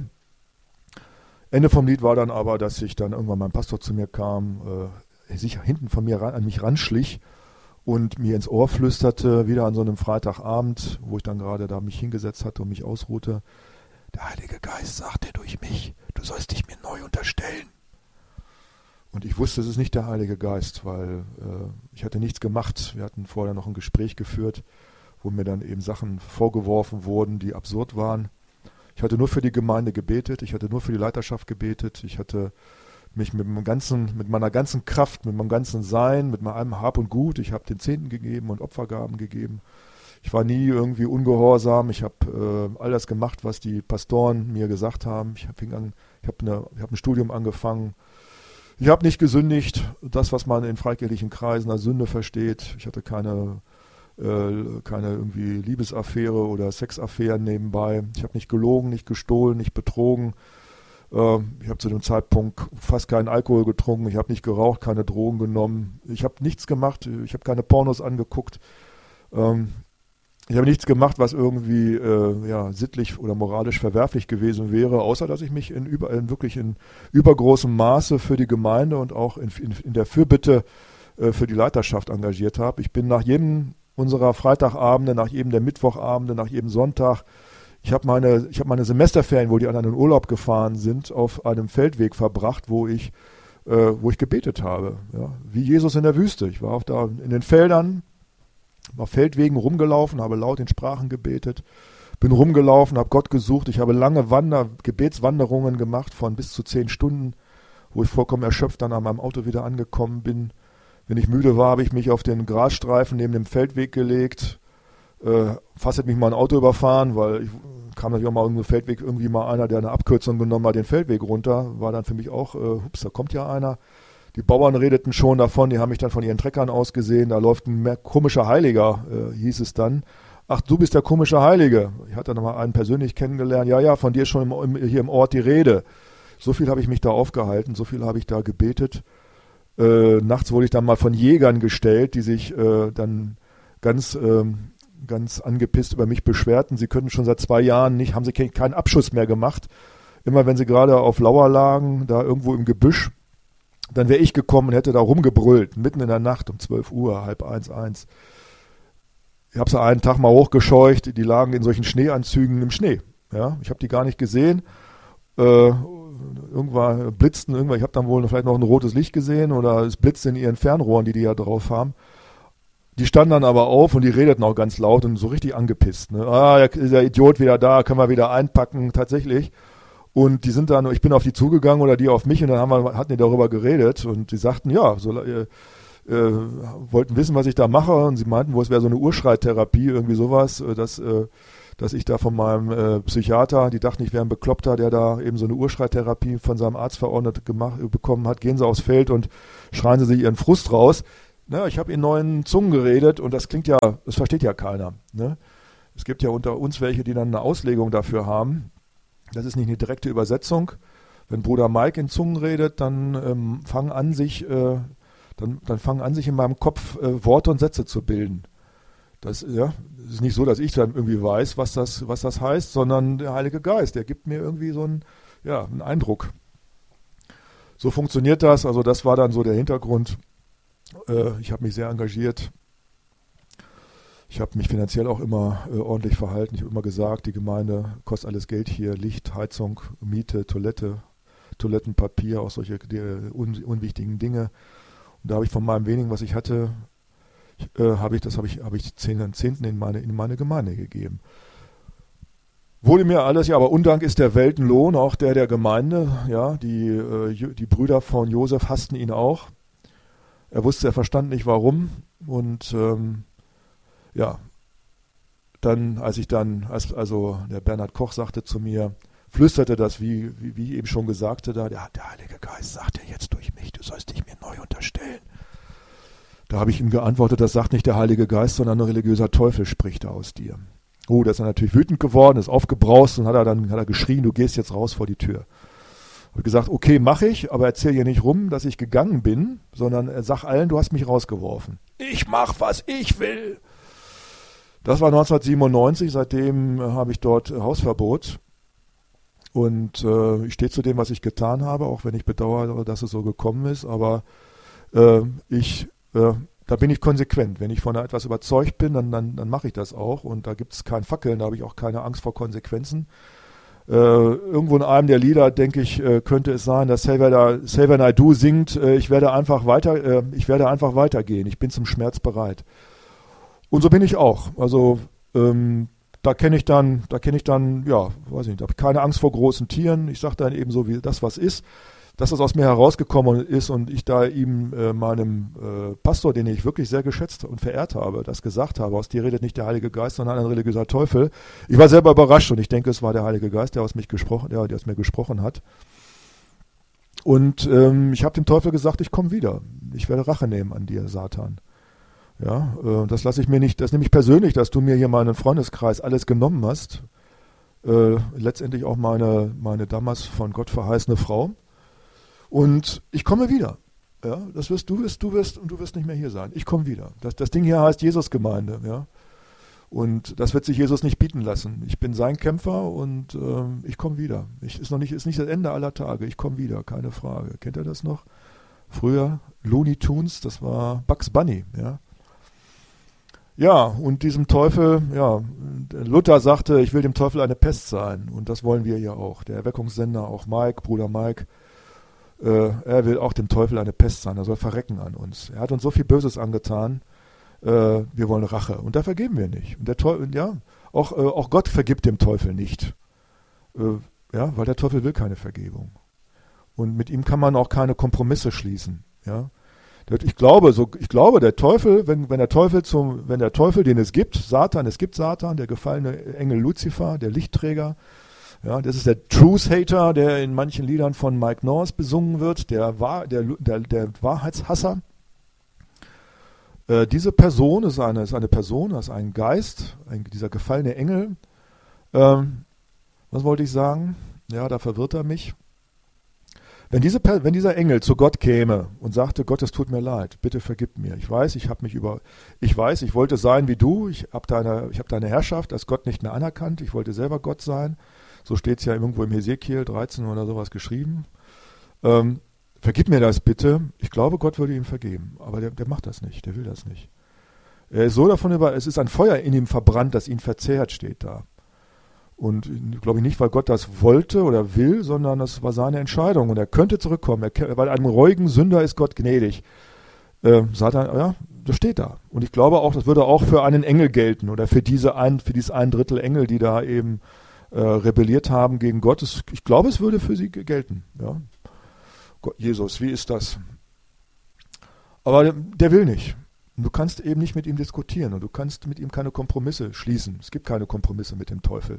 Ende vom Lied war dann aber, dass ich dann irgendwann mein Pastor zu mir kam, äh, sich hinten von mir ran, an mich ranschlich und mir ins Ohr flüsterte, wieder an so einem Freitagabend, wo ich dann gerade da mich hingesetzt hatte und mich ausruhte, der Heilige Geist sagte durch mich, du sollst dich mir neu unterstellen. Und ich wusste, es ist nicht der Heilige Geist, weil äh, ich hatte nichts gemacht. Wir hatten vorher noch ein Gespräch geführt, wo mir dann eben Sachen vorgeworfen wurden, die absurd waren. Ich hatte nur für die Gemeinde gebetet, ich hatte nur für die Leiterschaft gebetet, ich hatte mich mit, meinem ganzen, mit meiner ganzen Kraft, mit meinem ganzen Sein, mit meinem Hab und Gut, ich habe den Zehnten gegeben und Opfergaben gegeben. Ich war nie irgendwie ungehorsam, ich habe äh, all das gemacht, was die Pastoren mir gesagt haben. Ich habe hab hab ein Studium angefangen. Ich habe nicht gesündigt, das, was man in freikirchlichen Kreisen als Sünde versteht. Ich hatte keine, äh, keine irgendwie Liebesaffäre oder Sexaffären nebenbei. Ich habe nicht gelogen, nicht gestohlen, nicht betrogen. Äh, ich habe zu dem Zeitpunkt fast keinen Alkohol getrunken. Ich habe nicht geraucht, keine Drogen genommen. Ich habe nichts gemacht. Ich habe keine Pornos angeguckt. Ähm, Ich habe nichts gemacht, was irgendwie äh, ja, sittlich oder moralisch verwerflich gewesen wäre, außer dass ich mich in, über, in wirklich in übergroßem Maße für die Gemeinde und auch in, in, in der Fürbitte äh, für die Leiterschaft engagiert habe. Ich bin nach jedem unserer Freitagabende, nach jedem der Mittwochabende, nach jedem Sonntag, ich habe meine, ich hab meine Semesterferien, wo die anderen in Urlaub gefahren sind, auf einem Feldweg verbracht, wo ich, äh, wo ich gebetet habe. Ja? Wie Jesus in der Wüste. Ich war auch da in den Feldern, auf Feldwegen rumgelaufen, habe laut in Sprachen gebetet, bin rumgelaufen, habe Gott gesucht. Ich habe lange Wander, Gebetswanderungen gemacht von bis zu zehn Stunden, wo ich vollkommen erschöpft dann an meinem Auto wieder angekommen bin. Wenn ich müde war, habe ich mich auf den Grasstreifen neben dem Feldweg gelegt. Äh, fast hätte mich mal ein Auto überfahren, weil ich kam natürlich auch mal irgendein Feldweg, irgendwie mal einer, der eine Abkürzung genommen hat, den Feldweg runter. War dann für mich auch, äh, hups, da kommt ja einer. Die Bauern redeten schon davon, die haben mich dann von ihren Treckern aus gesehen, da läuft ein mehr komischer Heiliger, äh, hieß es dann. Ach, du bist der komische Heilige. Ich hatte dann mal einen persönlich kennengelernt. Ja, ja, von dir ist schon im, im, hier im Ort die Rede. So viel habe ich mich da aufgehalten, so viel habe ich da gebetet. Äh, nachts wurde ich dann mal von Jägern gestellt, die sich äh, dann ganz, ähm, ganz angepisst über mich beschwerten. Sie könnten schon seit zwei Jahren nicht, haben sie keinen Abschuss mehr gemacht. Immer wenn sie gerade auf Lauer lagen, da irgendwo im Gebüsch, dann wäre ich gekommen und hätte da rumgebrüllt, mitten in der Nacht um zwölf Uhr, halb eins, eins. Ich habe sie einen Tag mal hochgescheucht, die lagen in solchen Schneeanzügen im Schnee. Ja, ich habe die gar nicht gesehen. Äh, irgendwann blitzten, irgendwann, ich habe dann wohl vielleicht noch ein rotes Licht gesehen oder es blitzte in ihren Fernrohren, die die ja drauf haben. Die standen dann aber auf und die redeten auch ganz laut und so richtig angepisst. Ne? Ah, ist der Idiot wieder da, können wir wieder einpacken, tatsächlich. Und die sind dann, ich bin auf die zugegangen oder die auf mich und dann haben wir, hatten die darüber geredet und die sagten, ja, so, äh, äh, wollten wissen, was ich da mache und sie meinten, wo es wäre so eine Urschreittherapie, irgendwie sowas, äh, dass, äh, dass ich da von meinem äh, Psychiater, die dachten, ich wäre ein Bekloppter, der da eben so eine Urschreittherapie von seinem Arzt verordnet gemacht, bekommen hat, gehen sie aufs Feld und schreien sie sich ihren Frust raus. Na, ich habe in neuen Zungen geredet und das klingt ja, das versteht ja keiner. Ne? Es gibt ja unter uns welche, die dann eine Auslegung dafür haben. Das ist nicht eine direkte Übersetzung. Wenn Bruder Mike in Zungen redet, dann ähm, fangen an sich, äh, dann, dann fangen an sich in meinem Kopf äh, Worte und Sätze zu bilden. Das, ja, es ist nicht so, dass ich dann irgendwie weiß, was das, was das heißt, sondern der Heilige Geist, der gibt mir irgendwie so einen, ja, einen Eindruck. So funktioniert das, also das war dann so der Hintergrund. Äh, ich habe mich sehr engagiert. Ich habe mich finanziell auch immer äh, ordentlich verhalten. Ich habe immer gesagt, die Gemeinde kostet alles Geld hier, Licht, Heizung, Miete, Toilette, Toilettenpapier, auch solche die, un, unwichtigen Dinge. Und da habe ich von meinem wenigen, was ich hatte, Äh, habe ich, das habe ich, habe ich zehn Zehnten in meine, in meine Gemeinde gegeben. Wurde mir alles, ja, aber Undank ist der Weltenlohn, auch der der Gemeinde, ja, die, äh, die Brüder von Josef hassten ihn auch. Er wusste, er verstand nicht warum und ähm, ja, dann, als ich dann, als, also der Bernhard Koch sagte zu mir, flüsterte das, wie, wie, wie ich eben schon gesagte, da, der, der Heilige Geist sagte jetzt durch mich, du sollst dich mir neu unterstellen. Da habe ich ihm geantwortet, das sagt nicht der Heilige Geist, sondern ein religiöser Teufel spricht da aus dir. Oh, da ist er natürlich wütend geworden, ist aufgebraust und hat er dann hat er geschrien, du gehst jetzt raus vor die Tür. Habe gesagt, okay, mache ich, aber erzähl hier nicht rum, dass ich gegangen bin, sondern sag allen, du hast mich rausgeworfen. Ich mach, was ich will. Das war neunzehnhundertsiebenundneunzig, seitdem habe ich dort Hausverbot. Und äh, ich stehe zu dem, was ich getan habe, auch wenn ich bedauere, dass es so gekommen ist, aber äh, ich Äh, da bin ich konsequent. Wenn ich von etwas überzeugt bin, dann, dann, dann mache ich das auch. Und da gibt es kein Fackeln, da habe ich auch keine Angst vor Konsequenzen. Äh, irgendwo in einem der Lieder, denke ich, äh, könnte es sein, dass Say When I Do singt, äh, ich werde einfach weiter, äh, ich werde einfach weitergehen. Ich bin zum Schmerz bereit. Und so bin ich auch. Also ähm, da kenne ich dann, da kenne ich dann, ja, weiß ich nicht, da habe ich keine Angst vor großen Tieren. Ich sage dann eben so, wie das was ist. Dass das aus mir herausgekommen ist und ich da ihm, äh, meinem äh, Pastor, den ich wirklich sehr geschätzt und verehrt habe, das gesagt habe, aus dir redet nicht der Heilige Geist, sondern ein religiöser Teufel. Ich war selber überrascht und ich denke, es war der Heilige Geist, der aus, mich gesprochen, der, der aus mir gesprochen hat. Und ähm, ich habe dem Teufel gesagt, ich komme wieder. Ich werde Rache nehmen an dir, Satan. Ja, äh, das lasse ich mir nicht, das nehme ich persönlich, dass du mir hier meinen Freundeskreis alles genommen hast. Äh, letztendlich auch meine, meine damals von Gott verheißene Frau. Und ich komme wieder. Ja, das wirst du wirst, du wirst und du wirst nicht mehr hier sein. Ich komme wieder. Das, das Ding hier heißt Jesusgemeinde, ja. Und das wird sich Jesus nicht bieten lassen. Ich bin sein Kämpfer und ähm, ich komme wieder. Ich, ist noch nicht, ist nicht das Ende aller Tage. Ich komme wieder, keine Frage. Kennt ihr das noch? Früher Looney Tunes, das war Bugs Bunny, ja. Ja, und diesem Teufel, ja, Luther sagte, ich will dem Teufel eine Pest sein. Und das wollen wir ja auch. Der Erweckungssender, auch Mike, Bruder Mike, äh, er will auch dem Teufel eine Pest sein. Er soll verrecken an uns. Er hat uns so viel Böses angetan. Äh, wir wollen Rache. Und da vergeben wir nicht. Und der Teufel, ja, auch, äh, auch Gott vergibt dem Teufel nicht. Äh, ja, weil der Teufel will keine Vergebung. Und mit ihm kann man auch keine Kompromisse schließen. Ja. Ich glaube, so, ich glaube, der Teufel, wenn, wenn der Teufel zum, wenn der Teufel, den es gibt, Satan, es gibt Satan, der gefallene Engel Luzifer, der Lichtträger, ja, das ist der Truth Hater, der in manchen Liedern von Mike Norris besungen wird, der, Wahr, der, der, der Wahrheitshasser. Äh, diese Person ist eine, ist eine Person, das ist ein Geist, ein, dieser gefallene Engel. Ähm, was wollte ich sagen? Ja, da verwirrt er mich. Wenn, diese, wenn dieser Engel zu Gott käme und sagte, Gott, es tut mir leid, bitte vergib mir. Ich weiß, ich habe mich über, ich weiß, ich wollte sein wie du, ich habe deine, ich habe deine Herrschaft als Gott nicht mehr anerkannt, ich wollte selber Gott sein. So steht es ja irgendwo im Hesekiel dreizehn oder sowas geschrieben. Ähm, vergib mir das bitte. Ich glaube, Gott würde ihm vergeben, aber der, der macht das nicht, der will das nicht. Er ist so davon über, es ist ein Feuer in ihm verbrannt, das ihn verzehrt, steht da. Und glaube ich nicht, weil Gott das wollte oder will, sondern das war seine Entscheidung. Und er könnte zurückkommen, er, weil einem reuigen Sünder ist Gott gnädig. Äh, Satan, ja, das steht da. Und ich glaube auch, das würde auch für einen Engel gelten oder für diese ein, für dieses ein Drittel Engel, die da eben äh, rebelliert haben gegen Gott. Es, ich glaube, es würde für sie gelten. Ja. Gott, Jesus, wie ist das? Aber der, der will nicht. Und du kannst eben nicht mit ihm diskutieren und du kannst mit ihm keine Kompromisse schließen. Es gibt keine Kompromisse mit dem Teufel.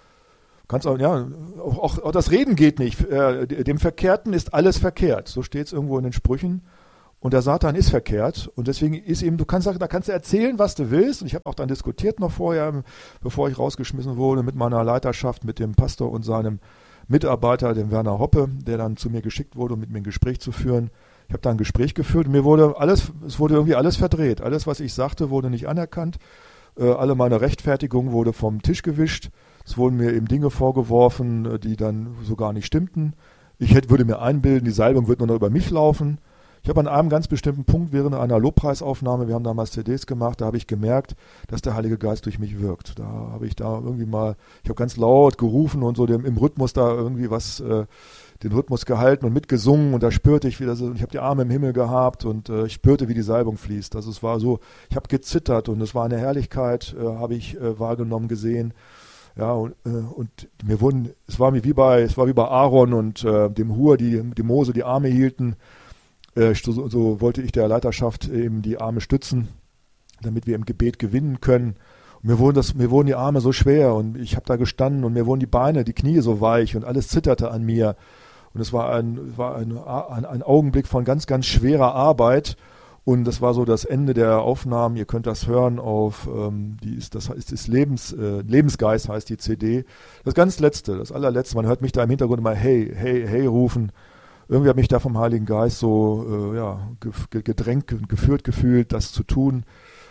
Du kannst auch, ja, auch, auch, auch das Reden geht nicht. Äh, dem Verkehrten ist alles verkehrt. So steht es irgendwo in den Sprüchen. Und der Satan ist verkehrt. Und deswegen ist eben, du kannst, da kannst du erzählen, was du willst. Und ich habe auch dann diskutiert noch vorher, bevor ich rausgeschmissen wurde, mit meiner Leiterschaft, mit dem Pastor und seinem Mitarbeiter, dem Werner Hoppe, der dann zu mir geschickt wurde, um mit mir ein Gespräch zu führen. Ich habe da ein Gespräch geführt und mir wurde alles, es wurde irgendwie alles verdreht. Alles, was ich sagte, wurde nicht anerkannt. Äh, alle meine Rechtfertigung wurde vom Tisch gewischt. Es wurden mir eben Dinge vorgeworfen, die dann so gar nicht stimmten. Ich hätte, würde mir einbilden, die Salbung wird nur noch über mich laufen. Ich habe an einem ganz bestimmten Punkt während einer Lobpreisaufnahme, wir haben damals C Ds gemacht, da habe ich gemerkt, dass der Heilige Geist durch mich wirkt. Da habe ich da irgendwie mal, ich habe ganz laut gerufen und so dem, im Rhythmus da irgendwie was, äh, den Rhythmus gehalten und mitgesungen und da spürte ich wieder so, und ich habe die Arme im Himmel gehabt und äh, ich spürte, wie die Salbung fließt. Also es war so, ich habe gezittert und es war eine Herrlichkeit, äh, habe ich äh, wahrgenommen, gesehen. Ja, und, äh, und mir wurden, es war wie bei, es war wie bei Aaron und äh, dem Hur, die, die Mose die Arme hielten. Äh, so, so wollte ich der Leiterschaft eben die Arme stützen, damit wir im Gebet gewinnen können. Und mir wurden das, mir wurden die Arme so schwer und ich habe da gestanden und mir wurden die Beine, die Knie so weich und alles zitterte an mir. Und es war ein, war ein, ein, ein Augenblick von ganz, ganz schwerer Arbeit. Und das war so das Ende der Aufnahmen. Ihr könnt das hören auf, ähm, die ist, das ist das Lebens, äh, Lebensgeist heißt die C D. Das ganz letzte, das allerletzte. Man hört mich da im Hintergrund immer hey, hey, hey rufen. Irgendwie hat mich da vom Heiligen Geist so äh, ja, gedrängt und geführt gefühlt, das zu tun.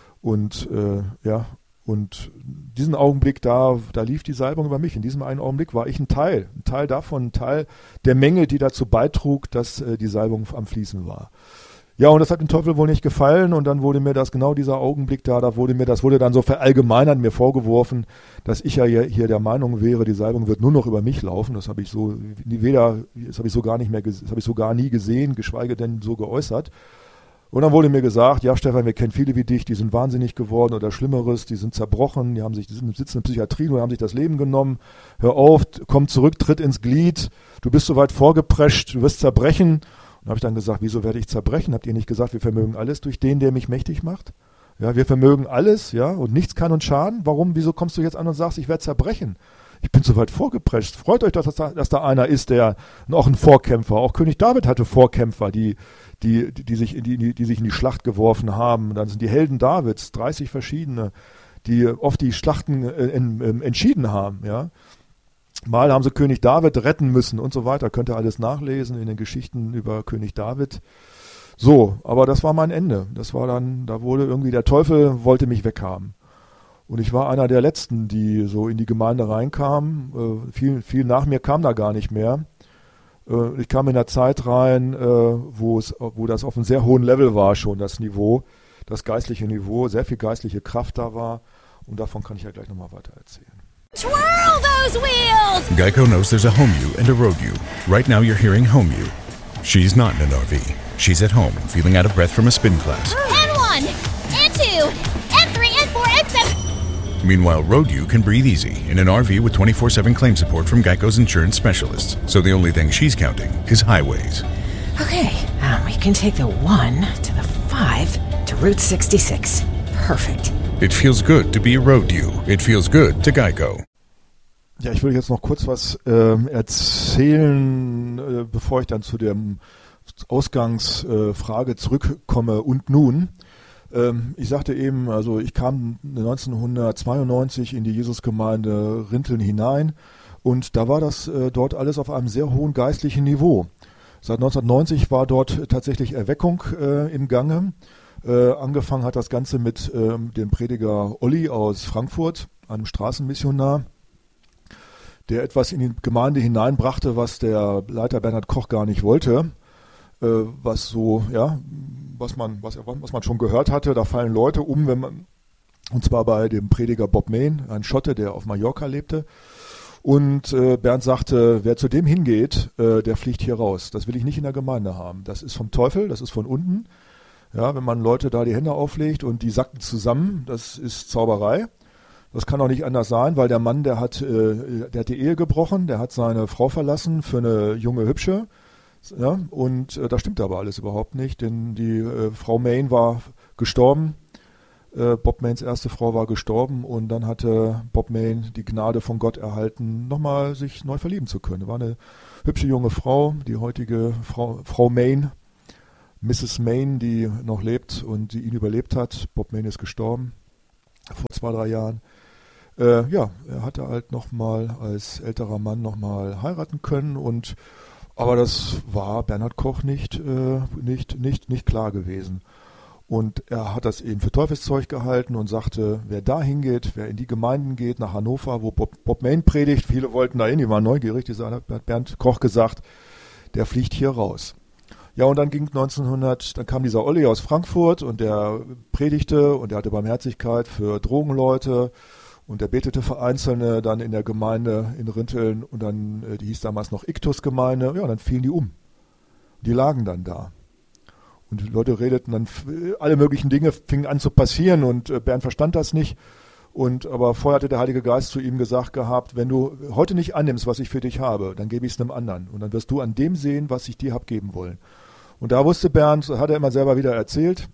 Und äh, ja, und diesen Augenblick da, da lief die Salbung über mich. In diesem einen Augenblick war ich ein Teil, ein Teil davon, ein Teil der Menge, die dazu beitrug, dass äh, die Salbung am Fließen war. Ja, und das hat dem Teufel wohl nicht gefallen und dann wurde mir das, genau dieser Augenblick da, da wurde mir, das wurde dann so verallgemeinert, mir vorgeworfen, dass ich ja hier, hier der Meinung wäre, die Salbung wird nur noch über mich laufen. Das habe ich so, weder, das habe ich so gar nicht mehr, das habe ich so gar nie gesehen, geschweige denn so geäußert. Und dann wurde mir gesagt, ja Stefan, wir kennen viele wie dich, die sind wahnsinnig geworden oder Schlimmeres, die sind zerbrochen, die haben sich, die sind, sitzen in Psychiatrie und haben sich das Leben genommen. Hör auf, komm zurück, tritt ins Glied, du bist so weit vorgeprescht, du wirst zerbrechen. Und habe ich dann gesagt, wieso werde ich zerbrechen? Habt ihr nicht gesagt, wir vermögen alles durch den, der mich mächtig macht? Ja, wir vermögen alles, ja, und nichts kann uns schaden. Warum, wieso kommst du jetzt an und sagst, ich werde zerbrechen? Ich bin so weit vorgeprescht. Freut euch, dass da, dass da einer ist, der auch ein Vorkämpfer, auch König David hatte Vorkämpfer, die, die, die, die, sich in die, die, die sich in die Schlacht geworfen haben. Dann sind die Helden Davids, dreißig verschiedene, die oft die Schlachten äh, in, äh, entschieden haben, ja. Mal haben sie König David retten müssen und so weiter. Könnt ihr alles nachlesen in den Geschichten über König David. So, aber das war mein Ende. Das war dann, da wurde irgendwie, der Teufel wollte mich weghaben. Und ich war einer der Letzten, die so in die Gemeinde reinkamen. Äh, viel, viel nach mir kam da gar nicht mehr. Äh, ich kam in der Zeit rein, äh, wo es, wo das auf einem sehr hohen Level war schon, das Niveau, das geistliche Niveau, sehr viel geistliche Kraft da war. Und davon kann ich ja gleich nochmal weiter erzählen. Twirl those wheels! Geico knows there's a home you and a road you. Right now you're hearing home you. She's not in an R V. She's at home, feeling out of breath from a spin class. And one, and two, and three, and four, and seven. Meanwhile, road you can breathe easy in an R V with twenty-four seven claim support from Geico's insurance specialists. So the only thing she's counting is highways. Okay, um, we can take the one to the five to Route sixty-six. Perfect. It feels good to be a road you. It feels good to Geico. Ja, ich will jetzt noch kurz was äh, erzählen, äh, bevor ich dann zu der Ausgangsfrage äh, zurückkomme. Und nun, ähm, ich sagte eben, also ich kam neunzehnhundertzweiundneunzig in die Jesusgemeinde Rinteln hinein und da war das äh, dort alles auf einem sehr hohen geistlichen Niveau. Seit neunzehnhundertneunzig war dort tatsächlich Erweckung äh, im Gange. Äh, angefangen hat das Ganze mit ähm, dem Prediger Olli aus Frankfurt, einem Straßenmissionar, der etwas in die Gemeinde hineinbrachte, was der Leiter Bernhard Koch gar nicht wollte, äh, was so, ja, was man, was, was man schon gehört hatte, da fallen Leute um, wenn man, und zwar bei dem Prediger Bob Main, ein Schotte, der auf Mallorca lebte. Und äh, Bernd sagte, wer zu dem hingeht, äh, der fliegt hier raus. Das will ich nicht in der Gemeinde haben. Das ist vom Teufel, das ist von unten. Ja, wenn man Leute da die Hände auflegt und die sacken zusammen, das ist Zauberei. Das kann auch nicht anders sein, weil der Mann, der hat, äh, der hat die Ehe gebrochen, der hat seine Frau verlassen für eine junge Hübsche. Ja, und äh, das stimmt aber alles überhaupt nicht, denn die äh, Frau Main war gestorben. Äh, Bob Maynes erste Frau war gestorben und dann hatte Bob Mayne die Gnade von Gott erhalten, nochmal sich neu verlieben zu können. War eine hübsche junge Frau, die heutige Frau, Frau Mayne, Misses Mayne, die noch lebt und die ihn überlebt hat. Bob Mayne ist gestorben vor zwei, drei Jahren. Äh, ja, er hatte halt nochmal als älterer Mann nochmal heiraten können und aber das war Bernhard Koch nicht, äh, nicht, nicht, nicht klar gewesen. Und er hat das eben für Teufelszeug gehalten und sagte, wer da hingeht, wer in die Gemeinden geht, nach Hannover, wo Bob, Bob Mayne predigt, viele wollten da hin, die waren neugierig, die hat Bernd Koch gesagt, der fliegt hier raus. Ja, und dann ging neunzehnhundert, dann kam dieser Olli aus Frankfurt und der predigte und der hatte Barmherzigkeit für Drogenleute und der betete für Einzelne dann in der Gemeinde in Rinteln und dann, die hieß damals noch Iktus-Gemeinde, ja, und dann fielen die um. Die lagen dann da. Und die Leute redeten dann, alle möglichen Dinge fingen an zu passieren und Bernd verstand das nicht. Und aber vorher hatte der Heilige Geist zu ihm gesagt gehabt, wenn du heute nicht annimmst, was ich für dich habe, dann gebe ich es einem anderen. Und dann wirst du an dem sehen, was ich dir habe geben wollen. Und da wusste Bernd, hat er immer selber wieder erzählt,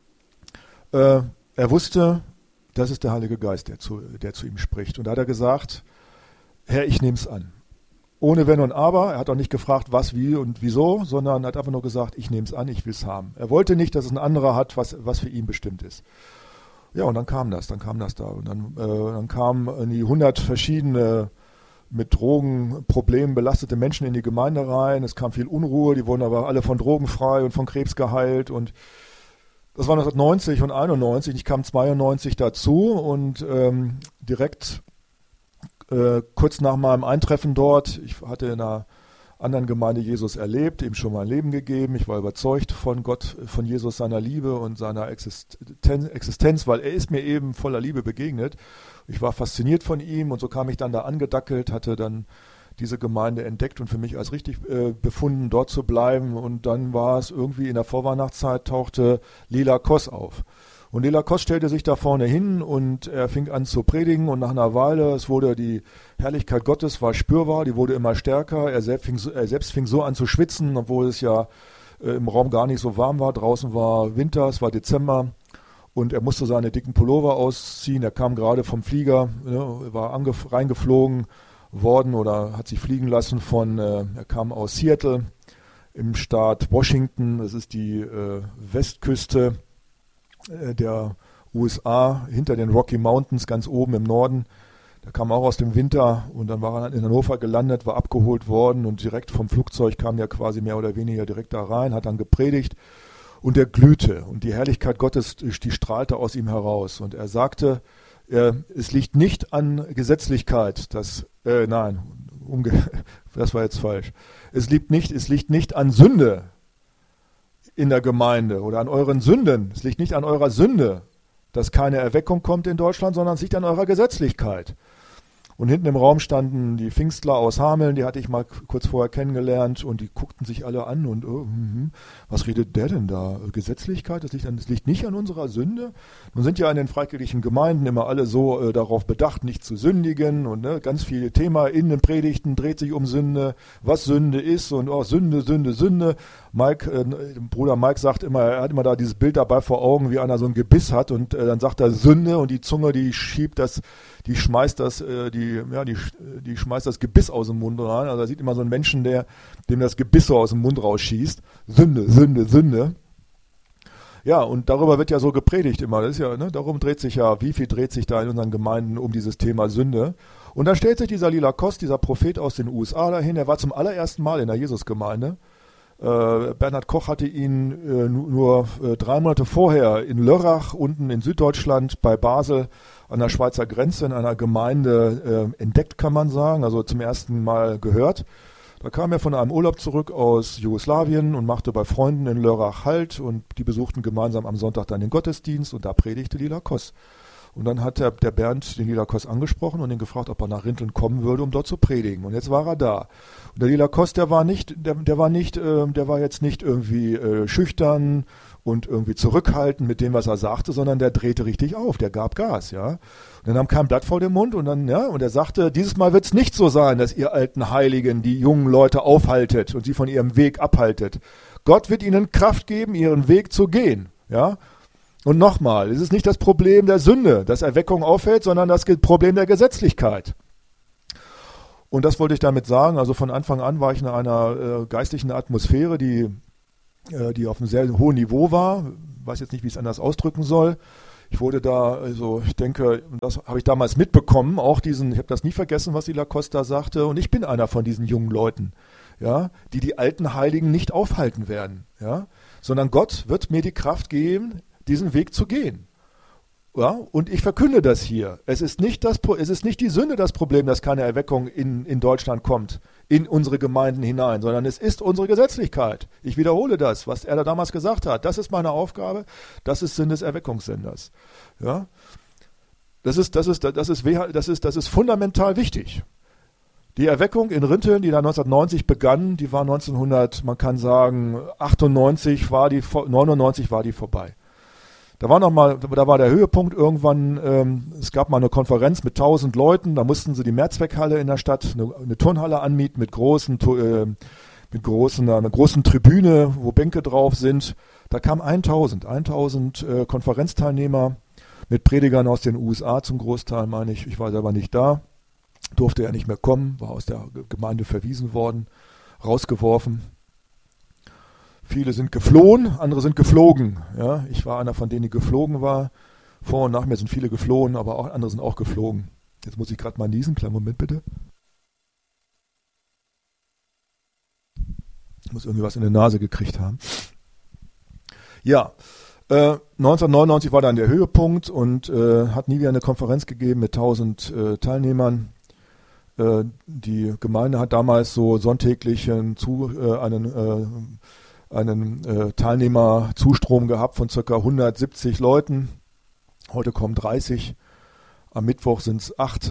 äh, er wusste, das ist der Heilige Geist, der zu, der zu ihm spricht. Und da hat er gesagt, Herr, ich nehme es an. Ohne Wenn und Aber. Er hat auch nicht gefragt, was, wie und wieso, sondern hat einfach nur gesagt, ich nehme es an, ich will es haben. Er wollte nicht, dass es ein anderer hat, was, was für ihn bestimmt ist. Ja, und dann kam das, dann kam das da. Und dann, äh, dann kamen die hundert verschiedene mit Drogenproblemen belastete Menschen in die Gemeinde rein. Es kam viel Unruhe, die wurden aber alle von Drogen frei und von Krebs geheilt. Und das war neunzehnhundertneunzig und einundneunzig. Ich kam zweiundneunzig dazu und ähm, direkt äh, kurz nach meinem Eintreffen dort, ich hatte in einer anderen Gemeinde Jesus erlebt, ihm schon mein Leben gegeben. Ich war überzeugt von Gott, von Jesus, seiner Liebe und seiner Existenz, Existenz, weil er ist mir eben voller Liebe begegnet. Ich war fasziniert von ihm und so kam ich dann da angedackelt, hatte dann diese Gemeinde entdeckt und für mich als richtig äh, befunden, dort zu bleiben. Und dann war es irgendwie in der Vorweihnachtszeit, tauchte Lila Koss auf. Und Lila Koss stellte sich da vorne hin und er fing an zu predigen und nach einer Weile, es wurde die Herrlichkeit Gottes war spürbar, die wurde immer stärker. Er selbst fing so, er selbst fing so an zu schwitzen, obwohl es ja äh, im Raum gar nicht so warm war. Draußen war Winter, es war Dezember und er musste seine dicken Pullover ausziehen. Er kam gerade vom Flieger, ne, war angef- reingeflogen worden oder hat sich fliegen lassen von, äh, er kam aus Seattle im Staat Washington, das ist die äh, Westküste der U S A, hinter den Rocky Mountains, ganz oben im Norden. Der kam auch aus dem Winter und dann war er in Hannover gelandet, war abgeholt worden und direkt vom Flugzeug kam er quasi mehr oder weniger direkt da rein, hat dann gepredigt und er glühte und die Herrlichkeit Gottes, die strahlte aus ihm heraus und er sagte, äh, es liegt nicht an Gesetzlichkeit, dass, äh, nein, umge- das war jetzt falsch, es liegt nicht, es liegt nicht an Sünde, in der Gemeinde oder an euren Sünden. Es liegt nicht an eurer Sünde, dass keine Erweckung kommt in Deutschland, sondern es liegt an eurer Gesetzlichkeit. Und hinten im Raum standen die Pfingstler aus Hameln, die hatte ich mal kurz vorher kennengelernt und die guckten sich alle an und oh, hm, was redet der denn da? Gesetzlichkeit, das liegt, an, das liegt nicht an unserer Sünde. Nun sind ja in den freikirchlichen Gemeinden immer alle so äh, darauf bedacht, nicht zu sündigen und ne, ganz viel Thema in den Predigten dreht sich um Sünde, was Sünde ist und oh, Sünde, Sünde, Sünde. Mike, äh, Bruder Mike sagt immer, er hat immer da dieses Bild dabei vor Augen, wie einer so ein Gebiss hat und äh, dann sagt er Sünde und die Zunge, die schiebt das, die schmeißt das, äh, die ja, die, die schmeißt das Gebiss aus dem Mund rein. Also da sieht immer so einen Menschen, der, dem das Gebiss so aus dem Mund rausschießt. Sünde, Sünde, Sünde. Ja, und darüber wird ja so gepredigt immer. Das ist ja, ne, darum dreht sich ja, wie viel dreht sich da in unseren Gemeinden um dieses Thema Sünde. Und dann stellt sich dieser Lila Koss, dieser Prophet aus den U S A dahin. Er war zum allerersten Mal in der Jesusgemeinde. Äh, Bernhard Koch hatte ihn äh, nur äh, drei Monate vorher in Lörrach, unten in Süddeutschland, bei Basel, an der Schweizer Grenze in einer Gemeinde äh, entdeckt, kann man sagen, also zum ersten Mal gehört. Da kam er von einem Urlaub zurück aus Jugoslawien und machte bei Freunden in Lörrach Halt und die besuchten gemeinsam am Sonntag dann den Gottesdienst und da predigte Lila Koss. Und dann hat der, der Bernd den Lila Koss angesprochen und ihn gefragt, ob er nach Rinteln kommen würde, um dort zu predigen. Und jetzt war er da. Und der Lila Koss, der war nicht, der, der war nicht, äh, der war jetzt nicht irgendwie äh, schüchtern und irgendwie zurückhaltend mit dem, was er sagte, sondern der drehte richtig auf, der gab Gas, ja. Und dann nahm kein Blatt vor den Mund und dann, ja, und er sagte, dieses Mal wird es nicht so sein, dass ihr alten Heiligen die jungen Leute aufhaltet und sie von ihrem Weg abhaltet. Gott wird ihnen Kraft geben, ihren Weg zu gehen, ja. Und nochmal, es ist nicht das Problem der Sünde, dass Erweckung auffällt, sondern das Problem der Gesetzlichkeit. Und das wollte ich damit sagen. Also von Anfang an war ich in einer äh, geistlichen Atmosphäre, die, äh, die auf einem sehr hohen Niveau war. Ich weiß jetzt nicht, wie ich es anders ausdrücken soll. Ich wurde da, also ich denke, das habe ich damals mitbekommen, auch diesen, ich habe das nie vergessen, was die Lacosta sagte, und ich bin einer von diesen jungen Leuten, ja, die die alten Heiligen nicht aufhalten werden, ja, sondern Gott wird mir die Kraft geben, diesen Weg zu gehen. Ja, und ich verkünde das hier. Es ist nicht das, es ist nicht die Sünde das Problem, dass keine Erweckung in, in Deutschland kommt, in unsere Gemeinden hinein, sondern es ist unsere Gesetzlichkeit. Ich wiederhole das, was er da damals gesagt hat. Das ist meine Aufgabe, das ist Sinn des Erweckungssenders. Ja, das ist, das ist, das ist, das ist, das ist fundamental wichtig. Die Erweckung in Rinteln, die da neunzehnhundertneunzig begann, die war neunzehnhundert, man kann sagen, achtundneunzig war die, neunundneunzig war die vorbei. Da war noch mal, da war der Höhepunkt irgendwann, ähm, es gab mal eine Konferenz mit tausend Leuten, da mussten sie die Mehrzweckhalle in der Stadt, eine, eine Turnhalle anmieten mit großen, äh, mit großen, einer großen Tribüne, wo Bänke drauf sind. Da kamen tausend äh, Konferenzteilnehmer mit Predigern aus den U S A zum Großteil, meine ich. Ich war selber nicht da, durfte ja nicht mehr kommen, war aus der Gemeinde verwiesen worden, rausgeworfen. Viele sind geflohen, andere sind geflogen. Ja, ich war einer von denen, die geflogen war. Vor und nach mir sind viele geflohen, aber auch andere sind auch geflogen. Jetzt muss ich gerade mal niesen. Kleinen Moment bitte. Ich muss irgendwie was in der Nase gekriegt haben. Ja, äh, neunzehnhundertneunundneunzig war dann der Höhepunkt und äh, hat nie wieder eine Konferenz gegeben mit tausend äh, Teilnehmern. Äh, die Gemeinde hat damals so sonntäglich einen, zu, äh, einen äh, einen äh, Teilnehmerzustrom gehabt von ca. hundertsiebzig Leuten. Heute kommen dreißig. Am Mittwoch sind es acht.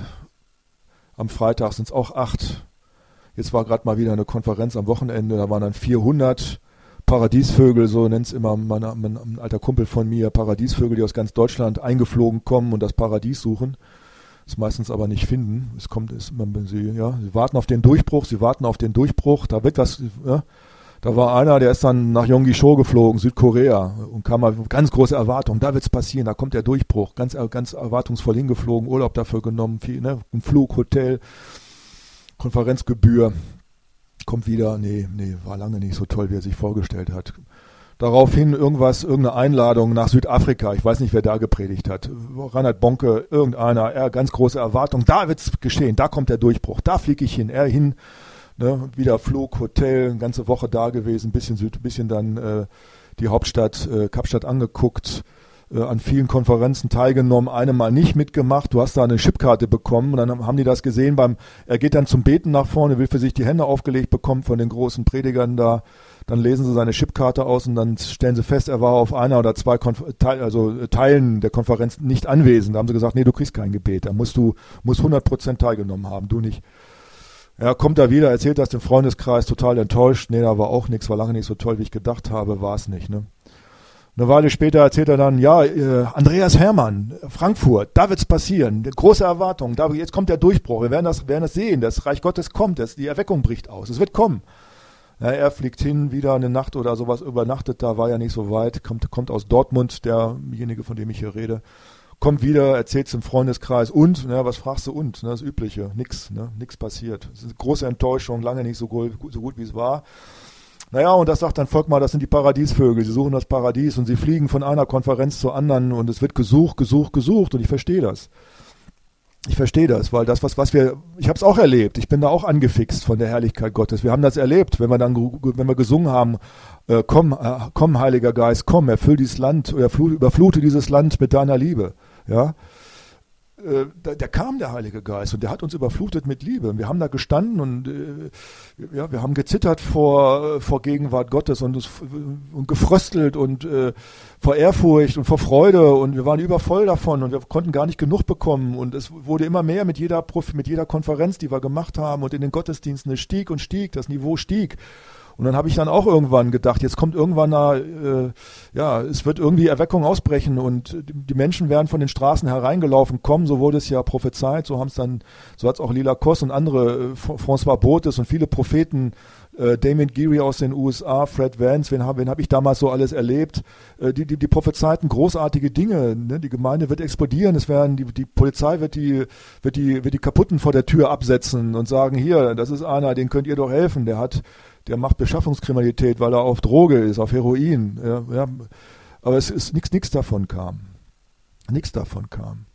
Am Freitag sind es auch acht. Jetzt war gerade mal wieder eine Konferenz am Wochenende. Da waren dann vierhundert Paradiesvögel, so nennt es immer mein, mein, ein alter Kumpel von mir. Paradiesvögel, die aus ganz Deutschland eingeflogen kommen und das Paradies suchen. Das meistens aber nicht finden. Es kommt, es, man, sie, ja, sie warten auf den Durchbruch. Sie warten auf den Durchbruch. Da wird was... Ja, Da war einer, der ist dann nach Yonggi-cho geflogen, Südkorea, und kam mal ganz große Erwartung. Da wird's passieren, da kommt der Durchbruch. Ganz, ganz erwartungsvoll hingeflogen, Urlaub dafür genommen, viel, ne? Ein Flug, Hotel, Konferenzgebühr. Kommt wieder, nee, nee, war lange nicht so toll, wie er sich vorgestellt hat. Daraufhin irgendwas, irgendeine Einladung nach Südafrika. Ich weiß nicht, wer da gepredigt hat. Reinhard Bonke, irgendeiner, er, ganz große Erwartung. Da wird's geschehen, da kommt der Durchbruch, da fliege ich hin, er hin. Ne, wieder Flug, Hotel, eine ganze Woche da gewesen, ein bisschen Süd, bisschen dann äh, die Hauptstadt äh, Kapstadt angeguckt, äh, an vielen Konferenzen teilgenommen, eine mal nicht mitgemacht. Du hast da eine Chipkarte bekommen und dann haben die das gesehen beim, er geht dann zum Beten nach vorne, will für sich die Hände aufgelegt bekommen von den großen Predigern da. Dann lesen sie seine Chipkarte aus und dann stellen sie fest, er war auf einer oder zwei Konf- Teil, also Teilen der Konferenz nicht anwesend. Da haben sie gesagt, nee, du kriegst kein Gebet, da musst du musst hundert Prozent teilgenommen haben, du nicht. Ja, kommt da wieder, erzählt das dem Freundeskreis, total enttäuscht. Nee, da war auch nichts, war lange nicht so toll, wie ich gedacht habe, war es nicht. Ne? Eine Weile später erzählt er dann, ja, äh, Andreas Hermann, Frankfurt, da wird's passieren, große Erwartung, da, jetzt kommt der Durchbruch, wir werden das, werden das sehen, das Reich Gottes kommt, das, die Erweckung bricht aus, es wird kommen. Ja, er fliegt hin, wieder eine Nacht oder sowas übernachtet, da war ja nicht so weit, kommt, kommt aus Dortmund, derjenige, von dem ich hier rede. Kommt wieder, erzählt es im Freundeskreis und, ne, was fragst du und? Ne, das Übliche, nix, ne, nix passiert. Das ist eine große Enttäuschung, lange nicht so gut, so gut wie es war. Naja, und das sagt dann Volkmar, das sind die Paradiesvögel, sie suchen das Paradies und sie fliegen von einer Konferenz zur anderen und es wird gesucht, gesucht, gesucht und ich verstehe das. Ich verstehe das, weil das, was, was wir, ich habe es auch erlebt, ich bin da auch angefixt von der Herrlichkeit Gottes. Wir haben das erlebt, wenn wir dann, wenn wir gesungen haben, äh, komm, äh, komm, Heiliger Geist, komm, erfüll dieses Land, oder überflute dieses Land mit deiner Liebe. Ja, äh, da, der kam der Heilige Geist und der hat uns überflutet mit Liebe. Wir haben da gestanden und äh, ja, wir haben gezittert vor, vor Gegenwart Gottes und, uns, und gefröstelt und äh, vor Ehrfurcht und vor Freude und wir waren übervoll davon und wir konnten gar nicht genug bekommen und es wurde immer mehr mit jeder, Prof, mit jeder Konferenz, die wir gemacht haben und in den Gottesdiensten, es stieg und stieg, das Niveau stieg. Und dann habe ich dann auch irgendwann gedacht, jetzt kommt irgendwann da, äh, ja, es wird irgendwie Erweckung ausbrechen und die Menschen werden von den Straßen hereingelaufen kommen, so wurde es ja prophezeit, so haben es dann, so hat es auch Lila Koss und andere, äh, François Botes und viele Propheten äh, Damon Geary aus den U S A, Fred Vance, wen habe wen hab ich damals so alles erlebt? Äh, die, die, die prophezeiten großartige Dinge. Ne? Die Gemeinde wird explodieren, es werden die, die Polizei wird die, wird, die, wird die Kaputten vor der Tür absetzen und sagen, hier, das ist einer, den könnt ihr doch helfen, der hat, der macht Beschaffungskriminalität, weil er auf Droge ist, auf Heroin. Ja, ja. Aber es ist nichts, nichts davon kam. Nichts davon kam.